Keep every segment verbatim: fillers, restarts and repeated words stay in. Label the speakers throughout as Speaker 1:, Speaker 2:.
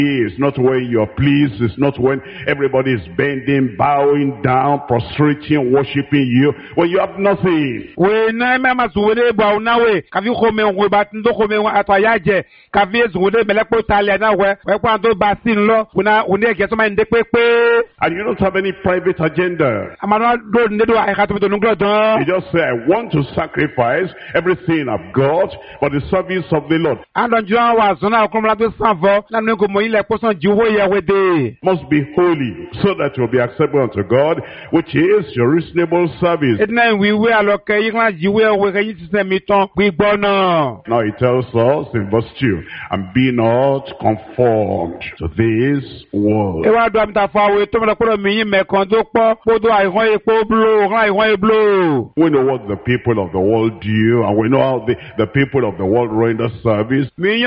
Speaker 1: It's not when you're pleased. It's not when everybody is bending, bowing down, prostrating, worshiping you. When you have nothing.
Speaker 2: We na mama zuwele ba unawe kavi khome ngwe batindo khome atwayaje kavi zuwele melekpo tale na we we kwa ndo basin lo una unege so ma ndepepe.
Speaker 1: And you don't have any private agenda.
Speaker 2: Amano do ndedo ai khatu to nglo don.
Speaker 1: You just say, I want to sacrifice everything I've got for the service of the Lord.
Speaker 2: And on John was zona okomla to sanvo na nuko mo ile poson jiwo ye wede.
Speaker 1: Must be holy so that you'll be acceptable unto God, which is your reasonable service.
Speaker 2: Etna we we aloke yigla jiwo we ke yisi mi ton gbigbo na.
Speaker 1: Now he tells us in verse two, and be not conformed to this world.
Speaker 2: E wa do am ta fa we to mo ko mi yin me kan to po podo aihon epo blow ran aihon e blow.
Speaker 1: We know what the people of the world do, and we know how the, the people of the world render service.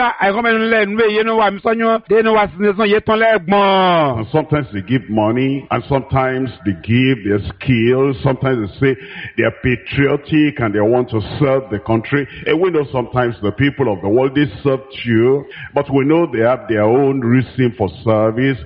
Speaker 1: And sometimes they give money, and sometimes they give their skills. Sometimes they say they are patriotic and they want to serve the country. And we know sometimes the people of the world, they serve you, but we know they have their own reason for service.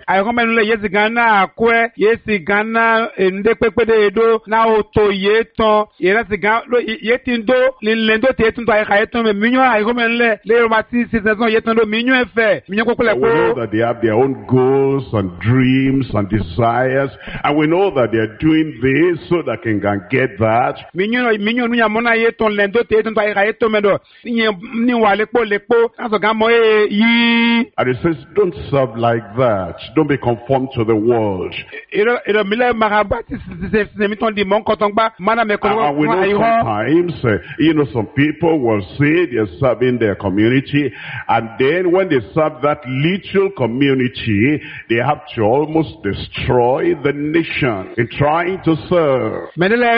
Speaker 2: Yetindo lendo tetunto ay khayeton me minyo ay gomenle le mati saison yetindo minyo efe minyo kokole ko.
Speaker 1: We know that they have their own goals and dreams and desires, and we know that they are doing this so that they can get that.
Speaker 2: Minyo minyo nunya mona yeton lendo tetunto ay khayeton me do ni wale po lepo aso gamo e yi.
Speaker 1: And it says, don't serve like that. Don't be conformed to the world.
Speaker 2: Ero ero mile magabati se miton di mon kotongba mana me ko.
Speaker 1: And we know sometimes, uh, you know, some people will say they're serving their community, and then when they serve that little community, they have to almost destroy the nation in trying to serve.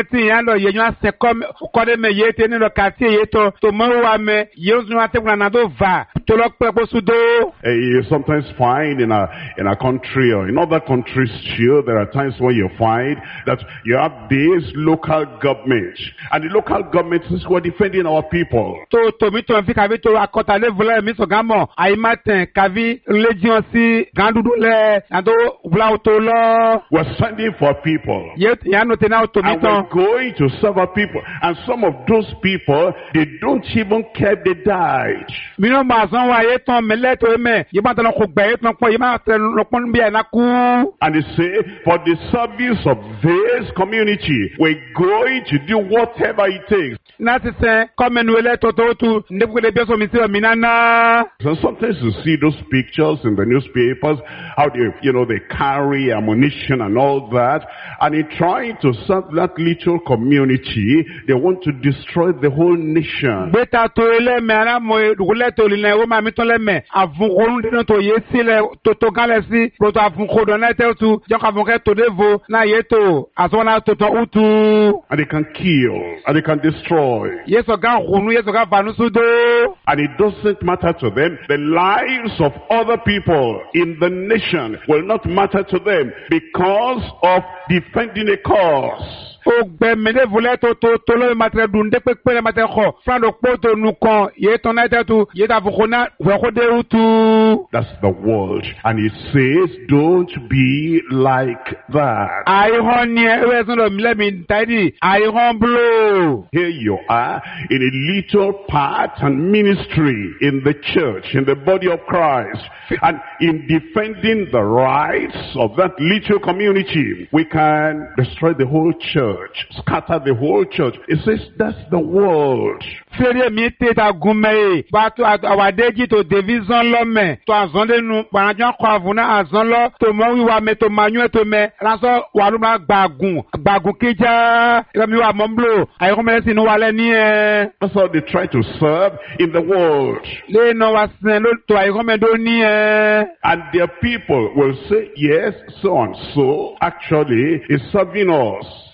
Speaker 1: Uh, you sometimes find in a in a country or in other countries too, there are times when you find that you have this local government, and the local government is who are defending our people.
Speaker 2: To to mi to fi kavi to akota level mi so gamo ai matin kavi legion si gandudu le ando vla to lo.
Speaker 1: We're standing for people.
Speaker 2: Yet ya no tena to mi
Speaker 1: And
Speaker 2: to.
Speaker 1: we're going to serve our people, and some of those people, they don't even care if they died.
Speaker 2: Mi no ma son wa ye ton mele to me ye ba ton ko gbe ton po ye ma te lo pon bi na ku.
Speaker 1: And they say, for the service of this community, we're going to do whatever it takes.
Speaker 2: Na se se comme nous le toto tu ndeko de beso mi se minana.
Speaker 1: So sometimes you see those pictures in the newspapers, how they, you know, they carry ammunition and all that, and in trying to serve that little community, they want to destroy the whole nation.
Speaker 2: Beta to ele me ara mo rule to le o ma mi to le me avun korun de to ye si le to to gale si pro to avun ko don na te tu jo ka avun ke to devo na ye to asona to to utu.
Speaker 1: And they can kill, and they can destroy.
Speaker 2: Yes o ga hunu yes o ga vanu sudo.
Speaker 1: And it doesn't matter to them. The lives of other people in the nation will not matter to them because of defending a cause.
Speaker 2: O gbe mene vule to to to lo matre dunde pepe le matre kho fran do poto nu kon ye ton na tetu ye ta vukona we ko de utu.
Speaker 1: That's the world, and it says don't be like that.
Speaker 2: Ai honie we so lo mile mi tadi ai hon blow.
Speaker 1: Here you are in a little part and ministry in the church, in the body of Christ, and in defending the rights of that little community, we can destroy the whole church, scatter the whole church. It says that's the world.
Speaker 2: Fere mi te ta gume ba to awadeji to division lo me to azonde nu panajo ko avuna azon lo to mo wi wa me to manu to me raso wa lu ma gbagun gbagun keja ira mi wa momblo ai ko me sinu wa le ni e.
Speaker 1: That's how they try to serve in the world.
Speaker 2: Le no wa sen lo to ai ko me do ni e.
Speaker 1: And their people will say, yes, so and so actually is serving us.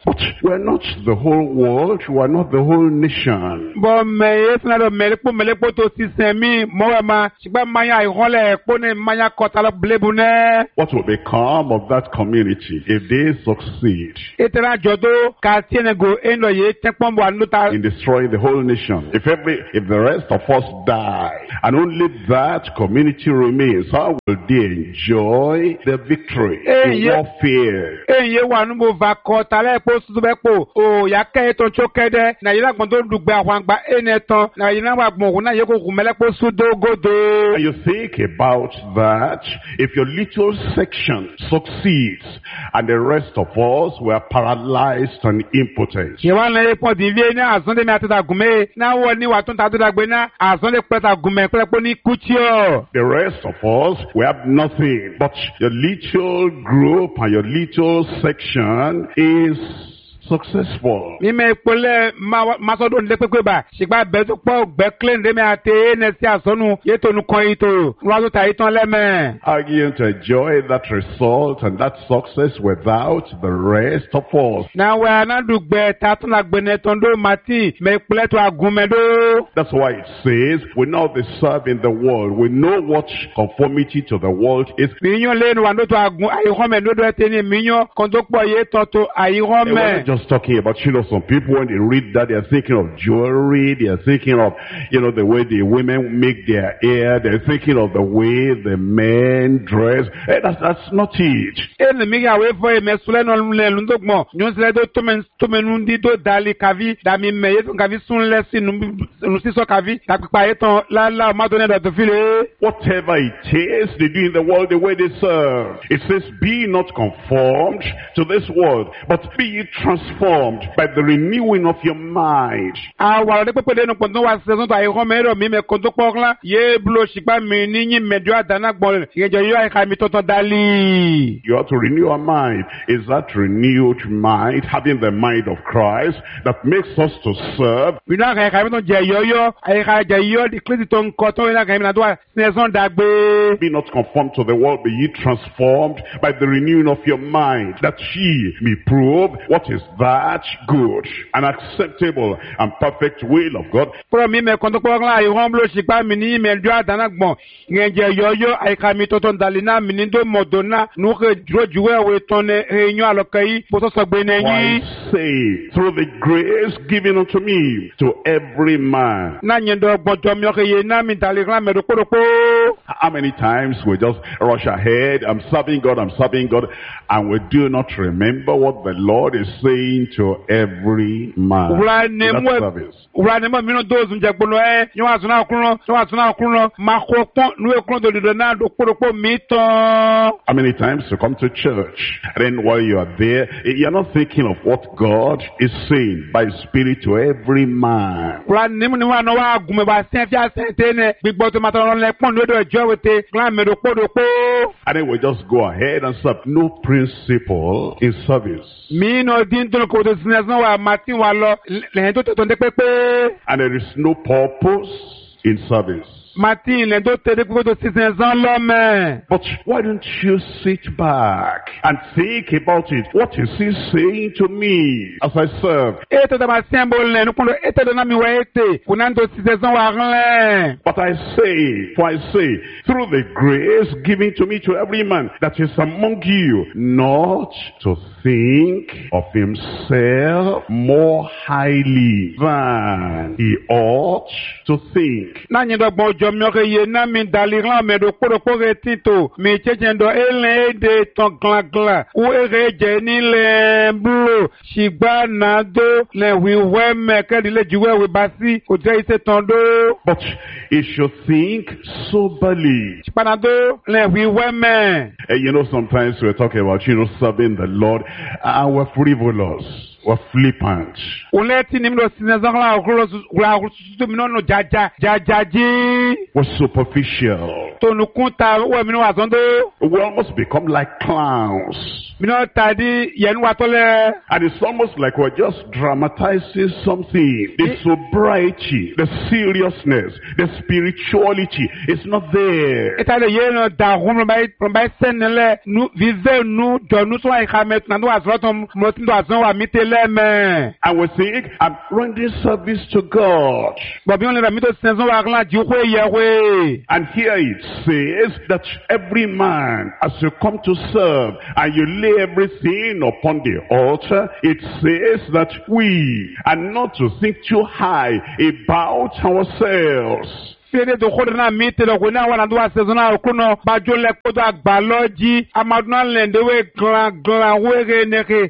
Speaker 1: But we're not the whole world, we're not the whole nation.
Speaker 2: Bo me esna melepo melepo to sistemi mo ma sigba maya ihole po ne maya kotala blebune.
Speaker 1: What will become of that community if they succeed
Speaker 2: Etera jodo ka tienego endo ye tekpombo anuta
Speaker 1: in destroying the whole nation? If every if the rest of us die and only that community remains, how will they enjoy the victory
Speaker 2: Hey,
Speaker 1: in
Speaker 2: yeah.
Speaker 1: warfare?
Speaker 2: eye wanu mo va kotala po subepo o ya ke to chokede na yila gbondo dugbe awangba eneton na yila wa gbon na ye ko kumele po sudogodo.
Speaker 1: And you think about that, if your little section succeeds and the rest of us were paralyzed and impotent,
Speaker 2: Ye wa le po di vie na azonde mi atida gume na wo ni wa tun ta do dagbe na azonde peta gume pepo ni kuchio.
Speaker 1: the rest of us, we have nothing. But your little group and your little section is successful.
Speaker 2: Mi me pole ma ma so do le pepe ba sigba be to po gbe clean de mi ate ne si asonu ye to nu kon ito wa to ta itan leme.
Speaker 1: Are you to enjoy that result and that success without the rest of us?
Speaker 2: Na wa na dugbe ta tun la gbe ne ton do mati me pole to agunme do.
Speaker 1: That's why it says, we know the serve in the world. We know what conformity to the world is.
Speaker 2: Mi yon le no wa no to agun ayi home no do te ni mi yon kon to po ye to to ayi
Speaker 1: And we're not
Speaker 2: home.
Speaker 1: just talking about, you know, some people when they read that, they're thinking of jewelry, they're thinking of, you know, the way the women make their hair, they're thinking of the way the men dress. Hey, that's, that's not it.
Speaker 2: En mi ga we fo e me sule no le lu to gbon yon sile do to men to men ndi do dali kavi da mi me ye tun kavi sun le si nu nu si so kavi da pipa ye ton la la ma do ne do to file.
Speaker 1: Whatever it is they do in the world, the way they serve. It says, be not conformed to this world, but be ye transformed by the renewing of your mind.
Speaker 2: Awa de pepe de no pon wa saison to ayi home ro mi me kon to po kla ye blo sigba mi ni yin medio adana gbon ye je yo ai ka mi to to dali.
Speaker 1: You have to renew our mind. Is that renewed mind, having the mind of Christ, that makes us to serve?
Speaker 2: We na ka ka mi to je yo yo ai ka je yo di kliti to nko to na ka mi na do saison dagbe.
Speaker 1: Be not conformed to the world, be ye transformed by the renewing of your mind, that ye may prove what is that good and acceptable and perfect will of God.
Speaker 2: Pro mi me kon to po kla ayi home blo sigba mi ni medio adana gbon ye je yo yo ai ka mi to to dali na mi ni do modona nu ke dro juwe we ton e yan alokai bo to so gbe na
Speaker 1: Why
Speaker 2: yin.
Speaker 1: say, through the grace given unto me, to every man.
Speaker 2: Na yin do gbon to mi o ke ye na mi dali kla me do ko do ko.
Speaker 1: How many times we just rush ahead, I'm serving God, I'm serving God, and we do not remember what the Lord is saying to every man
Speaker 2: Ura
Speaker 1: in
Speaker 2: ne
Speaker 1: that
Speaker 2: mo
Speaker 1: service.
Speaker 2: ura ne mo mi no do zun je gbolo e yon asuna okunro yon asuna okunro ma ko pon nu e kun do do na do ko do ko mi tan.
Speaker 1: How many times you come to church, and then while you are there, you're not thinking of what God is saying by His Spirit to every man.
Speaker 2: Ura ne mo ni wa no wa gun me ba sen fi asen te ne gbigbo to ma tan le pon do do ejo wete kla me do ko do ko.
Speaker 1: And then we just go ahead and serve. No principle in service.
Speaker 2: Mi no din to ko do sines no wa Martin wa lo le to to de pepe.
Speaker 1: And there is no purpose in service.
Speaker 2: Martin le do te de ko do sines an lo me.
Speaker 1: But why don't you sit back and think about it? What is He saying to me as I serve?
Speaker 2: E to da ma symbol le no ko do e te do na mi wa ete ko na do sines an wa ran.
Speaker 1: But I say, for I say, through the grace given to me to every man that is among you, not to think of himself more highly than he ought to think.
Speaker 2: Na nyi do gbon ojo mi o ke ye na mi dali ran me do ko do ko re tito mi cheche do ele de ton glan glan u ere je ni le blo sigba na do le wi we me ke le juwe we basi o je ise ton do.
Speaker 1: But he should think soberly.
Speaker 2: Sigba na do le wi we me.
Speaker 1: And you know, sometimes we're talking about, you know, serving the Lord, and we're frivolous, we're flippant.
Speaker 2: Uleti ni mdo sinezan la okuro la su mi no no jaja jajaji.
Speaker 1: We're superficial.
Speaker 2: To nu kunta we mi no azondo.
Speaker 1: We almost become like clowns.
Speaker 2: Mi no tadi yen wa to le.
Speaker 1: And it's almost like we're just dramatizing something. The sobriety, the seriousness, the spirituality is not there.
Speaker 2: Eta le yen no da hum ba ba senele nu vive nu do nu so ai khamet na do azro to mo tin do azon wa mitele. lẹ́mẹ̀.
Speaker 1: And we think, I'm rendering service to God.
Speaker 2: Bọ̀bí wọn lè rà mí tó sẹ́nsán wà kán láti wé yẹ wé.
Speaker 1: And here it says that every man, as you come to serve and you lay everything upon the altar, it says that we are not to think too high about ourselves.
Speaker 2: Fede to kodi na mite lo kuna wana duwa sezona okuno bajole kodo agbaloji amaduna lendewe glan glan wege neke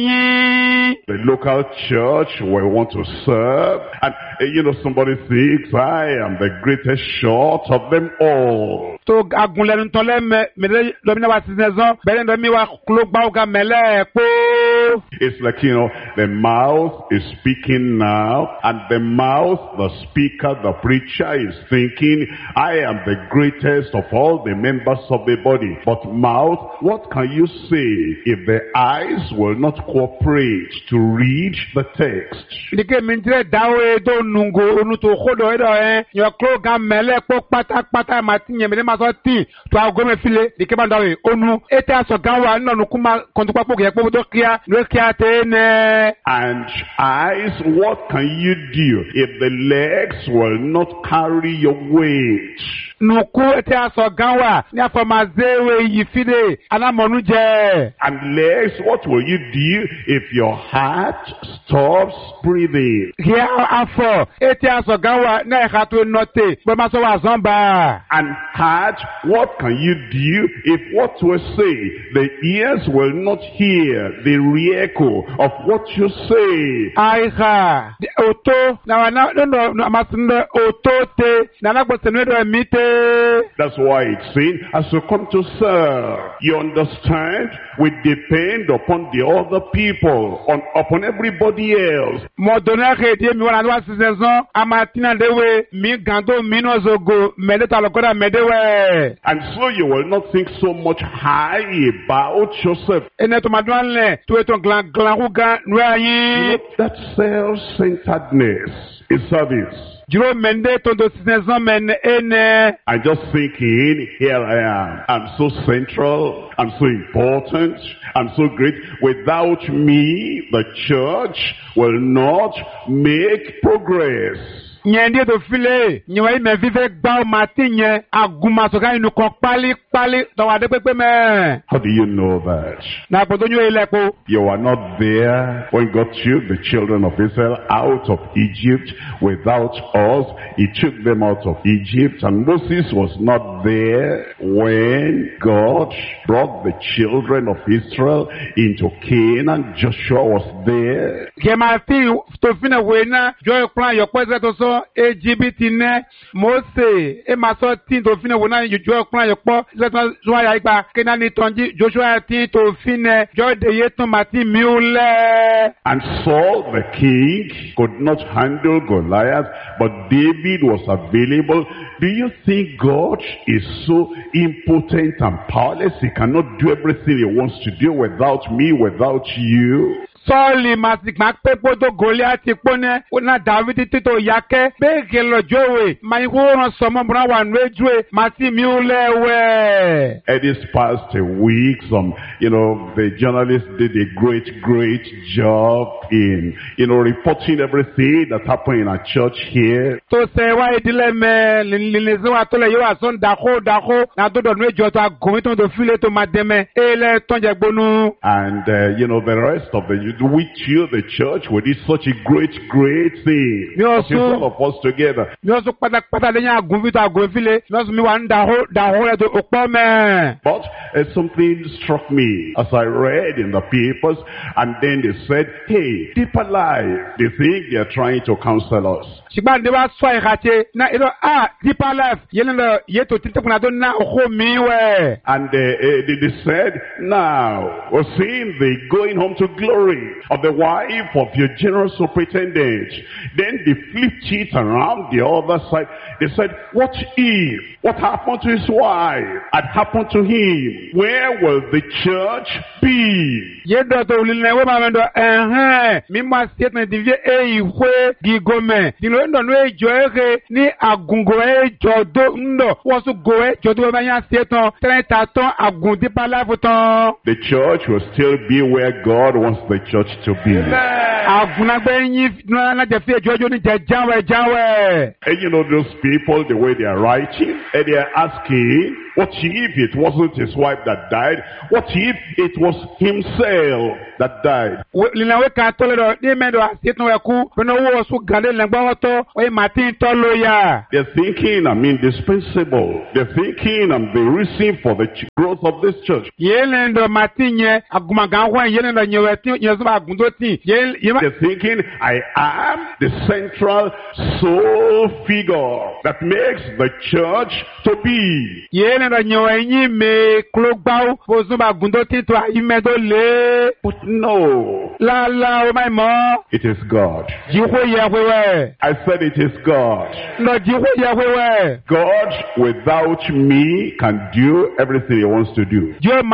Speaker 2: ayi.
Speaker 1: The local church we want to serve, and uh, you know somebody thinks I am the greatest short of them all.
Speaker 2: To agunle ntole me me domina wa sezon bele ndomi wa klo gba oga mele po.
Speaker 1: It's like, you know, the mouth is speaking now, and the mouth, the speaker, the preacher is thinking, I am the greatest of all the members of the body. But mouth, what can you say if the eyes will not cooperate to read the text?
Speaker 2: Like mintre dawe do nungo onu to khodo edo eh yo klo ga mele po pata pata matinye me ma so ti to agome file like ba dawe onu eta so ganwa nnu kuma kontupa po ke po do kia no kia tene.
Speaker 1: And eyes, what can you do if the legs will not carry your weight?
Speaker 2: Nuku eta so ganwa ni afamazewe yifide anamonu je.
Speaker 1: And legs, what will you do if your heart stops breathing?
Speaker 2: Here afọ eta so ganwa na khatu note be ma so wa zamba.
Speaker 1: And heart, what can you do if what we say, the ears will not hear the re-echo of what you say?
Speaker 2: Aiha oto na na no no amasinde oto te na na gbo senu do mite.
Speaker 1: That's why it's saying, as you come to serve, you understand, we depend upon the other people, on upon everybody else.
Speaker 2: Modonake die mi wana wa sezon amatina dewe mi gando minozogo medeta lokoda medewe.
Speaker 1: And so you will not think so much high about yourself.
Speaker 2: Ene to madwanle to eto glan glan ruga nwayi.
Speaker 1: That self-centeredness is service.
Speaker 2: Juro mende tondo sezon men ene.
Speaker 1: I'm just thinking, here I am. I'm so central. I'm so important. I'm so great. Without me, the church will not make progress.
Speaker 2: Nyende to file nyewe me vive gba o matinye aguma so kan inu kon pali pali to wa de pepe me.
Speaker 1: How do you know that?
Speaker 2: Na podo nyu elepo.
Speaker 1: You were not there when God took the children of Israel out of Egypt without us. He took them out of Egypt, and Moses was not there when God brought the children of Israel into Canaan. Joshua was there.
Speaker 2: Kemati to fina wena joy plan your present so Egypt ne Mose e ma so tin to fina wona you joy plan your po let so ya ipa Canaan tonji Joshua tin to fina joy de yeton mati miule.
Speaker 1: And Saul the king could not handle Goliath, but David was available. Do you think God is so impotent and powerless? He cannot do everything he wants to do without me, without you?
Speaker 2: Sọ́ọ̀lì màsìkì máa pé gbódò Gòlíátì pọ́nẹ́ ọ̀nà Dàvídì títò yákẹ́ bẹ́ẹ̀kì lọ́jọ́wé máa ń wọ́n sọmọ́ bùrọ̀ wà lójúwe máa sì mí lẹ́wẹ̀.
Speaker 1: And this past week, some, you know, the journalists did a great, great job in, you know, reporting everything that happened in our church here.
Speaker 2: Tó ṣe wá ìdílé mẹ́ lìlìsí wa tó lè yóò wá sọ́n dàkó dàkó náà tó dọ̀nù ìjọ tó agùnmí tó tó fílẹ̀ tó máa dẹ́mẹ́ ẹ̀ẹ́lẹ́ tọ́jà gbónú.
Speaker 1: And, uh, you know, the rest of the with you, the church, we did such a great, great thing.
Speaker 2: Also,
Speaker 1: all of us together.
Speaker 2: But uh,
Speaker 1: something struck me as I read in the papers, and then they said, hey, Deeper Life, they think they are trying to counsel us. And uh, they, they said, now, we're seeing the going home to glory of the wife of your general superintendent. Then they flipped it around the other side. They said, what if what happened to his wife had happened to him? Where will the church be? The church will still be where God wants the church church to be.
Speaker 2: Agunagbeyin na je fi ejojo ni je jawe jawe.
Speaker 1: And you know those people, the way they are writing, and they are asking, what if it wasn't his wife that died? What if it was himself that died?
Speaker 2: Linawe ka tole do ni me do asitun eku, beno wo su gale lengba to, o Martin to loya.
Speaker 1: They're thinking I'm indispensable. They're thinking I'm the reason for the growth of this church.
Speaker 2: Yelendo Martin ye agumaga wa yelendo nyewe ti nyezo agundo ti.
Speaker 1: They're thinking I am the central soul figure that makes the church to be.
Speaker 2: But
Speaker 1: no.
Speaker 2: La la, my mom.
Speaker 1: It is God. I said it is God.
Speaker 2: No,
Speaker 1: God without me can do everything he wants to do.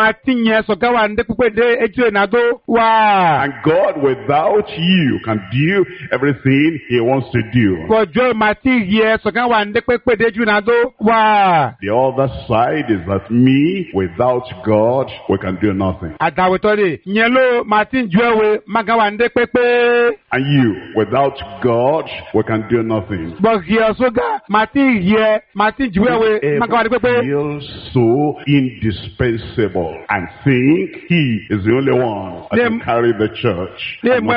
Speaker 1: And God without you can do everything he wants to do. The other side is that me without God we can do nothing. And you without God we can do nothing.
Speaker 2: But here so Martin here Martin
Speaker 1: feels so indispensable and think he is the only one that can carry the church.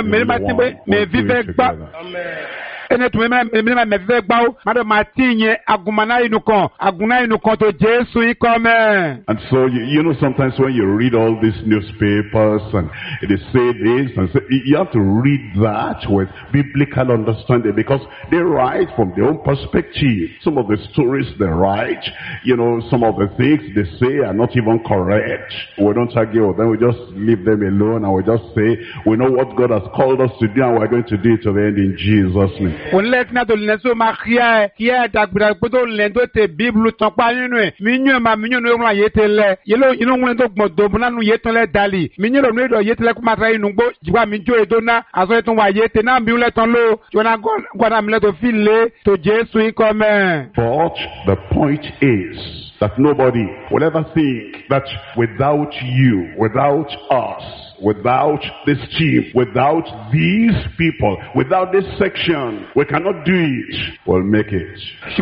Speaker 2: Amen. Ene tu me me me ve gbawo mado Martin agumana inukan aguna inukan to Jesu ikome.
Speaker 1: And so you, you know sometimes when you read all these newspapers and they say this and say, you have to read that with biblical understanding because they write from their own perspective. Some of the stories they write, you know, some of the things they say are not even correct. We don't argue with them, we just leave them alone and we just say we know what God has called us to do and we're going to do it to the end in Jesus' name.
Speaker 2: On let na do lenso ma khia kia da gbura gbodo lendo te bible ton pa ninu e minyu ma minyu no run ayetele yelo inu ngun to gbodo bunanu yetele dali minyu lo no do yetele ku matra inu gbo jiwa minjo edona aso etun wa yete na mi ule ton lo jona gwada mi le to file to Jesu ikome.
Speaker 1: But the point is that nobody will ever think that without you, without us, without this team, without these people, without this section, we cannot do it. We'll make it.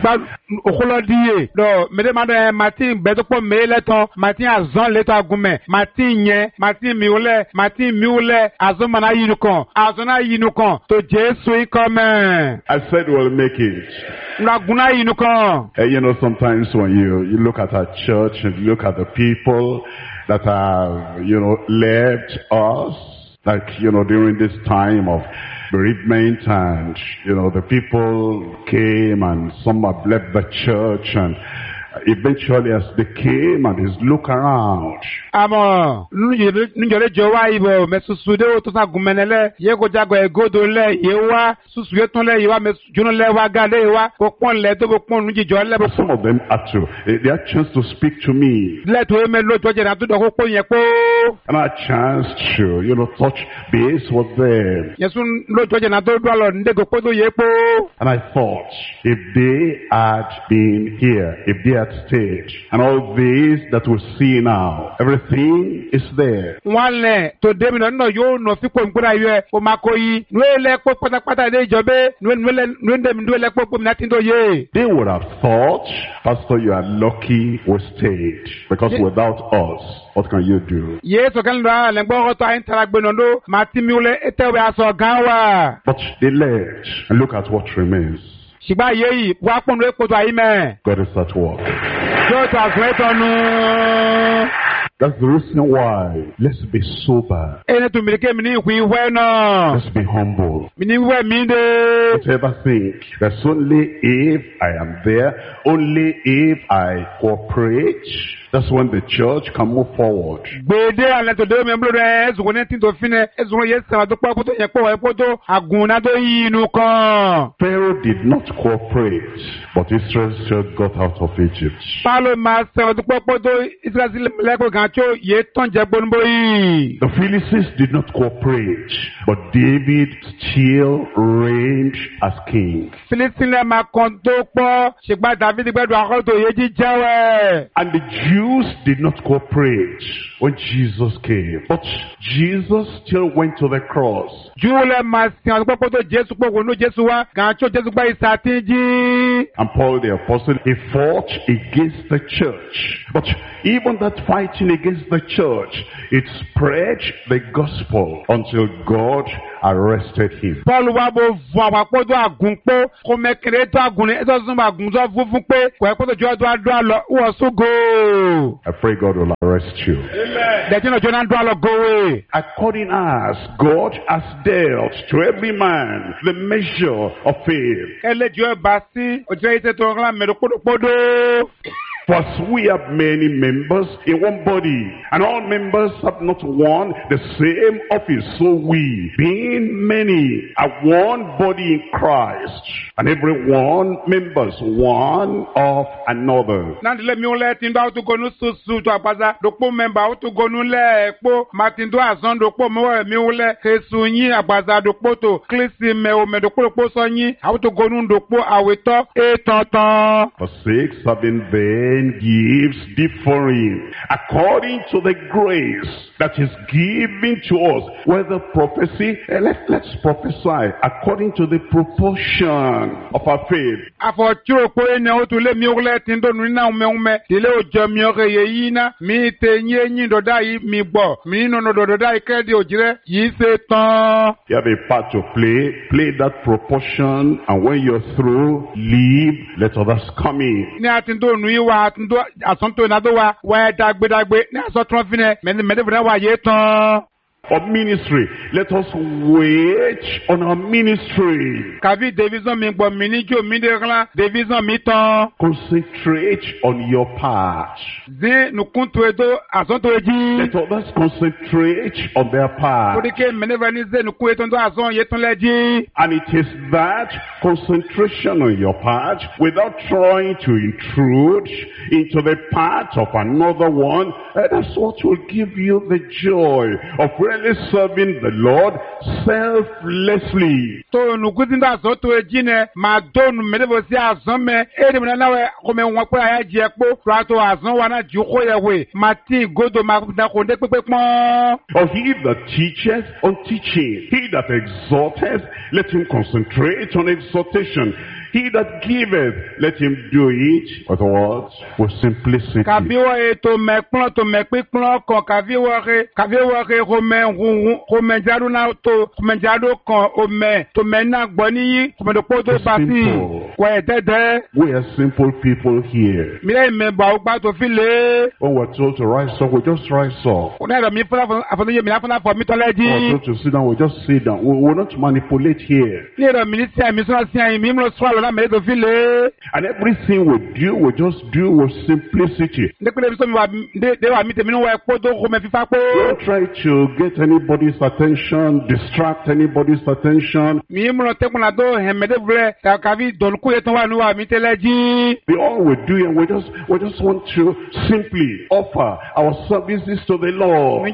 Speaker 2: No, Madame Martin, better for Meleton, Martin Azon letter gume, Martin ye, Martin Mule, Martin Mule, Azomana Yinukon, Azona Yinukon, to Jesu come.
Speaker 1: I said we'll make it. And you know, sometimes when you, you look at our church and you look at the people that have, you know, left us, like, you know, during this time of bereavement and, you know, the people came and some have left the church and eventually as they came and just look around.
Speaker 2: Amo, njole jowa ibo mesusude o to sa gumenele ye ko jago egodo le yewa susuye ton le yewa mesujuno le wa gale yewa ko pon le to ko pon nuji jo le.
Speaker 1: Some of them had to, they had chance to speak to me.
Speaker 2: Le to me lo to je na to do ko pon yen po.
Speaker 1: And I had chance to, you know, touch base with them.
Speaker 2: Yesun lo to je na to do lo nde ko po ye po.
Speaker 1: And I thought, if they had been here, if they had stayed, and all this that we see now, everything is there.
Speaker 2: One to them no yo no fi ko nkura ye o makoyi no ele ko patapata de jobe no no no dem do ele ko nothing do ye.
Speaker 1: They would have thought, Pastor, you are lucky we stayed because yeah. Without us, what can you do?
Speaker 2: Yes, so can la lengbo to interagbe no do matimule etewe aso ganwa.
Speaker 1: But they left, and look at what remains.
Speaker 2: God is
Speaker 1: at work. That's the reason why. Let's be sober. Let's be humble. Whatever think. That's only if I am there, only if I cooperate, that's when the church can move forward. Pharaoh did not cooperate, but Israel still got out of Egypt. The Philistines did not cooperate, but David still reigned as king. And the Jews Jews did not cooperate when Jesus came, but Jesus still went to the cross. And Paul the apostle, he fought against the church. But even that fighting against the church, it spread the gospel until God arrested him.
Speaker 2: Paul
Speaker 1: I pray God will arrest you.
Speaker 2: Amen.
Speaker 1: According as God has dealt to every man the measure of faith. For as we have many members in one body, and all members have not one the same office, so we, being many, are one body in Christ, and every one members one of another. For six have been vain gives differing according to the grace that is given to us, whether prophecy, uh, let, let's prophesy according to the proportion of our faith. You have a part to play, play that proportion, and when you're through, leave, let others come in. Of ministry, let us wait on our ministry. Concentrate on your part. Let others concentrate on their part. And it is that concentration on your part, without trying to intrude into the part of another one, uh, that's what will give you the joy of really serving the Lord selflessly. Or he that teacheth on teaching, he that exhorteth, let him concentrate on exhortation. He that giveth, let him do it with what? With simplicity. We are simple people here. When we're told to rise up, we just rise up. When we're told to sit down, we just sit down. We will not manipulate here. And everything we do, we just do with simplicity. Don't try to get anybody's attention, distract anybody's attention. The all we do, and we just we just want to simply offer our services to the Lord.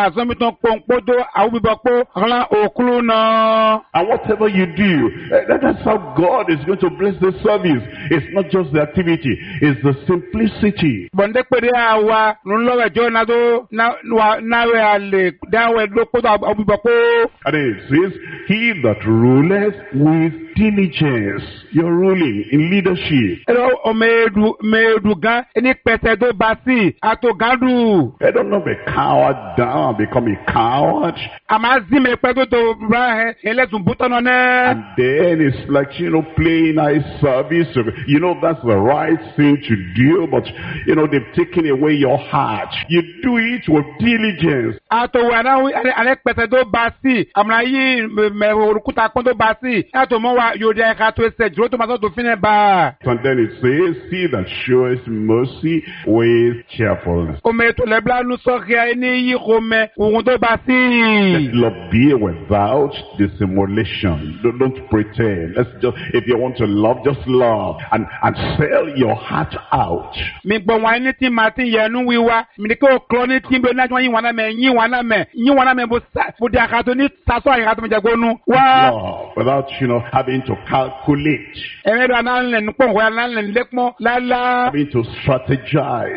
Speaker 1: And whatever you do, that's how God is going to bless the service. It's not just the activity, it's the simplicity. And it says, he that ruleth with diligence. You're ruling in leadership. I don't know, be coward down, become a coward. And then it's like, you know, playing eye service. You know, that's the right thing to do, but, you know, they've taken away your heart. You do it with diligence. And then it says, he that shows mercy with cheerfulness. Let love be without dissimulation. Don't, don't pretend. Let's just, if you want to love, just love and, and sell your heart out. Love without, you know, having to calculate, having to strategize.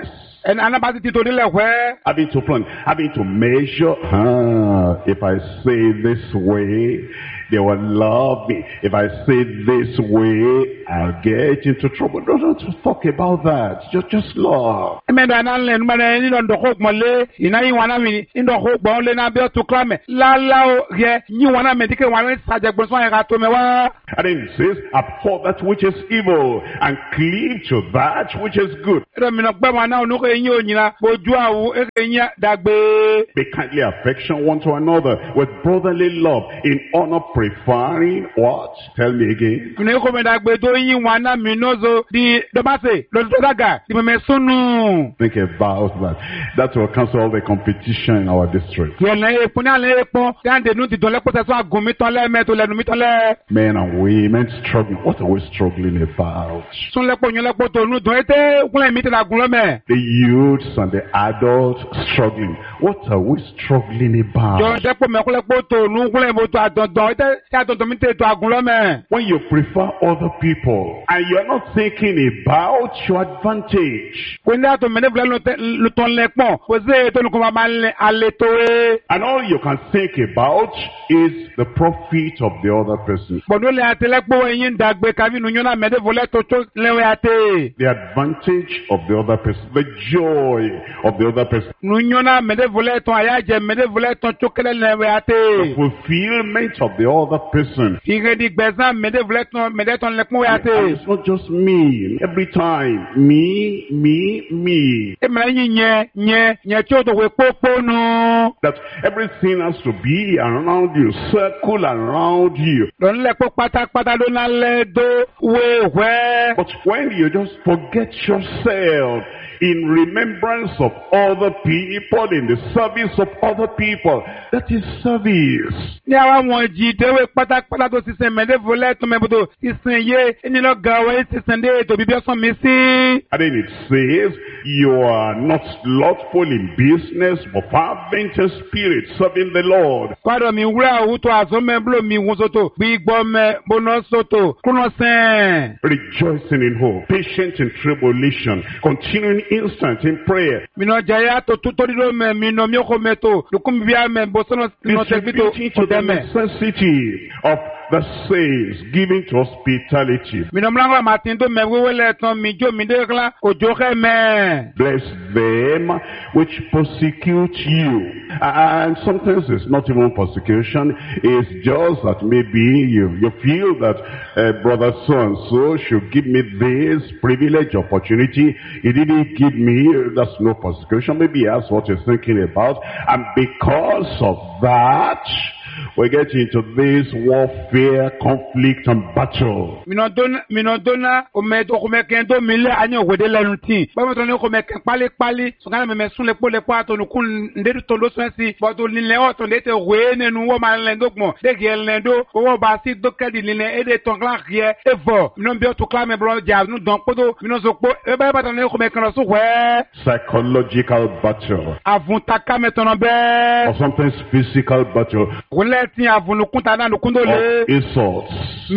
Speaker 2: ẹni anabasi ti torí lẹ̀ wẹ́.
Speaker 1: Having to plan, having to measure, huh, if I say this way, they will love me. If I say this way, I'll get into trouble. Don't, don't talk about that. Just, just love.
Speaker 2: Ẹ̀mẹ́dọ̀ àná lẹ̀ nígbà náà ẹni lọ́dọ̀ kó gbọ́n lé iná yín wọn náà mi nígbà kó gbọ́n lé náà bí ó tún kílá mẹ́. Láláwo yẹ yín wọn náà mẹ́tí wọn ní sàjẹ̀gbọ́n sọ́yìn ká tó mẹ́ wá.
Speaker 1: And then it says, abhor that which is evil and cleave to that which is good.
Speaker 2: Ẹ̀rọ mi náà gbẹ́ wọn náà onúkọ̀ eyín òyìnbá ojú àwọ̀ ẹ̀kẹ́ eyín dàgbé.
Speaker 1: Be kindly affection one to another with brotherly love, in honor preferring what? Tell me again.
Speaker 2: Mìíràn kò mẹ́ dàgbé tó yín wọn náà mi náà zo di dọ́bàṣẹ̀ lọ́dún tó dàgà di mẹ́mẹ́ sunu.
Speaker 1: Think about that. That will cancel all the competition in our district.
Speaker 2: Yẹ̀lẹ̀ èpò ní àlẹ́ èpò tí a ń dènú ti dọ̀lẹ́ pọ̀tẹ́ sọ àgùn mi tán lẹ́ mẹ́tò lẹ́nu mi tán lẹ́.
Speaker 1: Men and women struggling. What are we struggling about?
Speaker 2: Súnlẹ́pọ̀ yẹnlẹ́pọ̀ tó nù dùn ẹ́tẹ́ kúnlẹ̀ mi tẹ̀lé àgùn lọ́mẹ̀.
Speaker 1: The youths and the adults struggling. What are we struggling about?
Speaker 2: Jọ dẹ́pọ̀ mẹ́kúnlẹ́pọ̀ tó nù kúnlẹ̀ mo tó àdọ̀dọ̀ ẹ́tẹ́ tí àdọ̀dọ̀ mi tẹ̀lé tó àgùn lọ́mẹ̀.
Speaker 1: When you prefer other people and you're not thinking about your advantage.
Speaker 2: Kò ní àtọ̀ mẹ́lẹ́fúlẹ́ ló tán lẹ́pọ̀ kò sí ètò olùkọ́ máa máa lẹ alẹ́ tó é.
Speaker 1: And all you can think about is the profit of the other person.
Speaker 2: Bọ̀dọ̀ lẹ́ àtẹlẹ́pọ̀ ẹ̀yìn dàgbé kábínú yọ́nà mẹ́lẹ́fúlẹ́ tó tó lẹ́wẹ́ àtẹ.
Speaker 1: The advantage of the other person, the joy of the other person.
Speaker 2: Nu yọ́nà mẹ́lẹ́fúlẹ́ tán àyájẹ mẹ́lẹ́fúlẹ́ tán tó kẹ́lẹ́ lẹ́wẹ́ àtẹ.
Speaker 1: The fulfillment of the other person.
Speaker 2: Ìrèdí gbẹ̀sán mẹ́lẹ́fúlẹ́ tán mẹ́lẹ́tán lẹ́pọ̀ wẹ́ àtẹ.
Speaker 1: And it's not just me. Every time, me, me, me.
Speaker 2: Ẹ̀mẹ̀rẹ̀ yín yẹn yẹn yẹn tí ó tó wé pópó nù.
Speaker 1: That everything has to be around you, circle around you.
Speaker 2: Lọ́nà lẹ́pọ̀ pátápátá ló ná lẹ́ dó wé wẹ́.
Speaker 1: But when you just forget yourself in remembrance of other people, in the service of other people, that is service.
Speaker 2: Ní àwa wọn jí déwé pátápátá tó sísè mẹ́lẹ́fúlẹ́ tó mẹ́bùdó sísè yé ẹni lọ gàwé sísè dé ètò bíbí ọ̀sán mi sí.
Speaker 1: And then it says, you are not slothful in business, but fervent in spirit, serving the Lord.
Speaker 2: Kwado mi wúrà òwúto àzọ́mẹ́bùlò mi wọ́n sọ́tò bí gbọ́ mẹ́ bọ́nà sọ́tò kúnà sẹ́n.
Speaker 1: Rejoicing in hope, patient in tribulation, continuing instant in prayer.
Speaker 2: Mìnà jẹ́yà tó tó tó dídó mẹ́ mìnà mi kò mẹ́tò lùkùn bíbí àmẹ́ bọ́sọ́nà mìnà tẹ̀gbìtò
Speaker 1: To the
Speaker 2: ọ̀dẹ́mẹ́.
Speaker 1: necessity of the saints, giving to hospitality.
Speaker 2: Mìnà mìlànà màtí tó mẹ́ wíwé lẹ́tàn mi jó mi dé kla òjò kẹ́ mẹ́.
Speaker 1: Bless them which persecute you. And sometimes it's not even persecution. It's just that maybe you, you feel that uh, brother so-and-so should give me this privilege, opportunity. He didn't give me. That's no persecution. Maybe that's what you're thinking about. And because of that, we get into this warfare, conflict, and battle.
Speaker 2: Mìnà dọ́nà mìnà dọ́nà òmẹ́tò òmẹ́kẹ́ tó mi lé ànyẹ́ òwòdé lẹ́nu tí. Bọ́mọ̀ tó ní òmẹ́kẹ́ pálípálí. Sọ̀kánà mẹ́mẹ́ sún lẹ́pọ̀ lẹ́pọ̀ àtọ̀nùkún ndéèdù tó ló sún sí. Bọ́tò nílẹ̀ ọ̀tọ̀ ndé tẹ wéé nínú wọ́n máa lẹ́ndó gbọ̀n. Dẹ́gẹ̀ lẹ́ndó owó bá sí dókẹ́dì nílẹ̀ èdè tán kílá kìí ẹ̀fọ́. Mìnà bí ó tó kílá mẹ́ bọ́lá jà nù dán kótó. Mìnà sọ pé ẹ bá bàtà ní òmẹ́kẹ́ lọ sún wẹ́.
Speaker 1: Psychological battle.
Speaker 2: Àvùntàkà mẹ́tọ̀nà bẹ́ẹ̀.
Speaker 1: Or sometimes physical battle.
Speaker 2: Wọlé tí àvùnùkún tà náà nùkún tó lé.
Speaker 1: Or insults.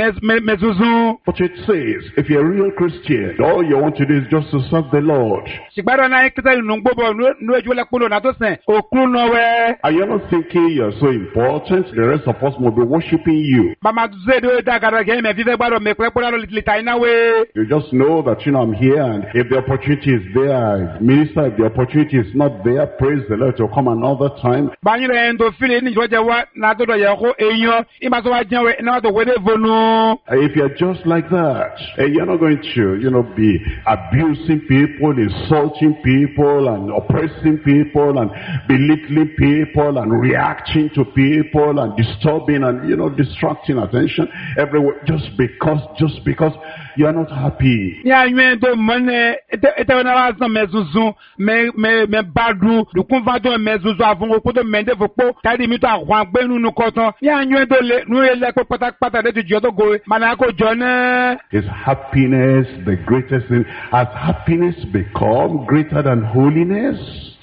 Speaker 2: Mẹ́zùzù.
Speaker 1: But it says, if you're a real Christian, all you want to do is just to serve the Lord.
Speaker 2: Ṣìgbádọ́ náà kíkẹ́ ìnù gbogbo nú ẹjú lẹ́kúnlò náà tó sẹ̀ òkú náà wẹ́.
Speaker 1: And you're not thinking you're so important, the rest of us will be worshiping you.
Speaker 2: Bàmà zé dó dàgàdà gẹ́ mẹ́ fífẹ́ gbádọ̀ mẹ́ pẹ́pẹ́ lálọ́ lìtà iná wé.
Speaker 1: You just know that, you know, I'm here, and if the opportunity is there, I minister. If the opportunity is not there, praise the Lord, to come another time.
Speaker 2: Báyìí rẹ̀ ń tó fílẹ̀ ní ìjọ́jẹ́ wa náà tó dọ̀ yẹ kó èèyàn ìmàsọ́ wa jẹun rẹ̀ náà tó wẹ́dẹ́ vonú.
Speaker 1: If you're just like that, and you're not going to, you know, be abusing people, insulting people, and oppressing people, and belittling people, and reacting to people, and disturbing, and, you know, distracting attention everywhere, just because, just because you're not happy.
Speaker 2: Ní àyùn tó mọ́ ní ẹ̀tẹ́wọ́n náà wá sàn mẹ́zùzù mẹ́ bàdù dùkún fàdùn mẹ́zùzù àfọwọ́kú tó mẹ́ndé fòpó káàdì mi tó àwọn agbẹ́nu nù kọ́tàn. Ní àyùn tó lé nù ilẹ̀ pé pátápátá lẹ́tù jọ́ tó go màná kó jọ náà.
Speaker 1: Is happiness the greatest thing? Has happiness become greater than holiness?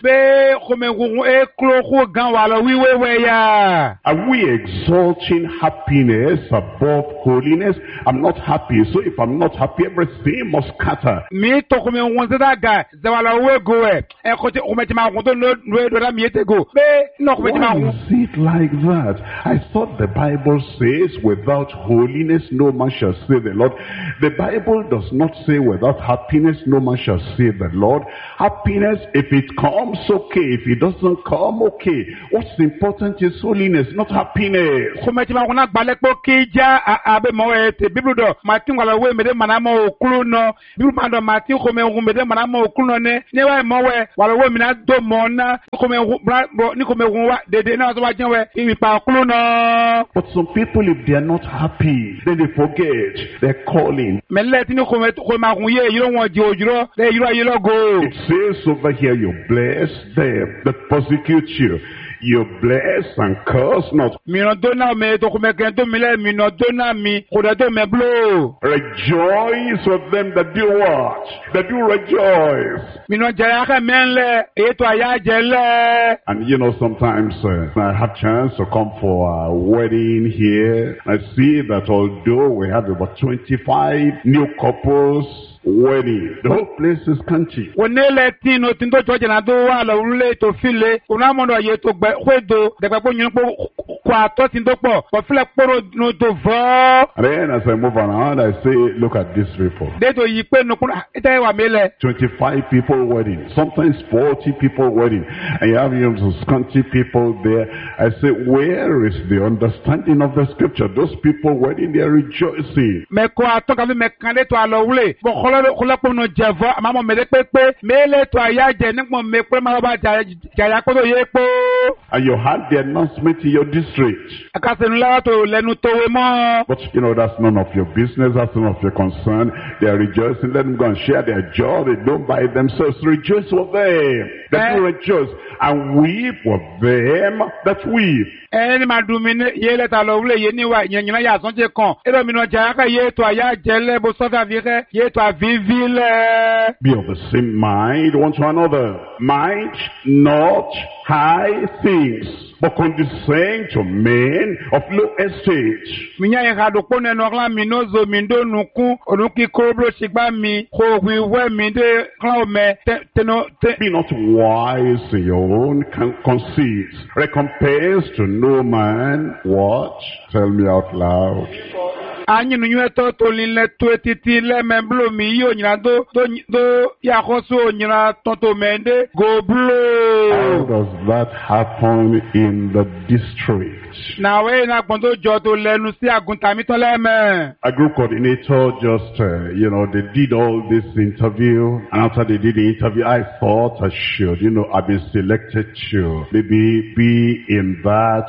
Speaker 2: Be kome gun e klo ko gan wa lo wiwe we ya.
Speaker 1: Are we exalting happiness above holiness? I'm not happy, so if I'm not happy, everything must scatter.
Speaker 2: Mi to kome gun se da ga ze wa lo we go e. E ko ti o me ti ma gun to no do da mi te go. Be no ko ti ma gun.
Speaker 1: Why is it like that? I thought the Bible says without holiness no man shall see the Lord. The Bible does not say without happiness no man shall see the Lord. Happiness, if it comes, okay. If it doesn't come, okay. What's important is holiness, not happiness.
Speaker 2: Ko me ti ma gun na gbale po ki ja abe mo e te Bible do ma ti wala we me de mana mo okulu no. Bible ma do ma ti ko me gun me de mana mo okulu no ne. Ne wa mo we wala we mi na do mo na ko me gun ni ko me gun wa de de na so wa jen we mi pa okulu no.
Speaker 1: But some people, if they are not happy, then they forget they're calling.
Speaker 2: Me let ni ko me ko ma gun ye yiro won di ojuro de yiro ye lo go.
Speaker 1: It says over here, you bless them that persecute you. You bless and curse not.
Speaker 2: Mi no dona me to ko me ken to mi le mi no dona mi ko de to me blow.
Speaker 1: Rejoice with them that do what? That do rejoice.
Speaker 2: Mi no jaya ka men le e to aya je le.
Speaker 1: And you know, sometimes uh, I have chance to come for a wedding here. I see that although we have about twenty-five new couples wedding, the whole place is country.
Speaker 2: Onele tino tindo choje na do wa lo rule to file. Una mo do ye to gbe kwedo de gbe nyun po kwa to tindo po. Po file poro no to vo.
Speaker 1: And then as I move around, I say, look at this report.
Speaker 2: De to yi pe no kuna ite wa mele.
Speaker 1: twenty-five people wedding, sometimes forty people wedding, and you have you know, some country people there. I say, where is the understanding of the scripture? Those people wedding, they are rejoicing.
Speaker 2: Me ko atoka bi me kan de to alo rule. Bo kọlọpọ no jẹfọ àmọ́ mẹlẹ pépé mẹlẹ tó àyà jẹ nípò mẹpẹ máa bá jàyà kó tó yẹ pé.
Speaker 1: And you had the announcement in your district.
Speaker 2: Akásẹ̀nu lára tó lẹ́nu tó wé mọ́.
Speaker 1: But you know, that's none of your business, that's none of your concern. They are rejoicing, let them go and share their joy. They don't buy themselves. Rejoice with them that you rejoice, and weep with them that weep.
Speaker 2: Ẹni máa dùn mí ní iye lẹ́ta lọ wúlé yé níwá ìyẹn yà sọ́njẹ́ kan. Ẹ̀rọ mi náà jàyà ká yé tó àyà jẹ́lẹ̀ bó sọ́fà fi kẹ́ yé tó àvíví lẹ̀.
Speaker 1: Be of the same mind one to another. Mind not high things, but condescend to men of low estate.
Speaker 2: Mi yàn yẹn kàdó kó nẹnu ọ̀la mi ní ozo mi ndó nukún onúkí kóróbó ṣìgbà mi kó wíwẹ́ mi dé klan mẹ tẹnu tẹ.
Speaker 1: Be not wise in your own conceits. Recompense to no man. What? Tell me out loud.
Speaker 2: Anyi nu nyue to to lile to etiti le memblo mi yo nyina do do do ya koso nyina tonto mende go blow.
Speaker 1: How does that happen in the district?
Speaker 2: Na we na gbon to jo to lenu si agunta mi to leme.
Speaker 1: A group coordinator just, uh, you know, they did all this interview, and after they did the interview, I thought I should, you know, I've been selected to maybe be in that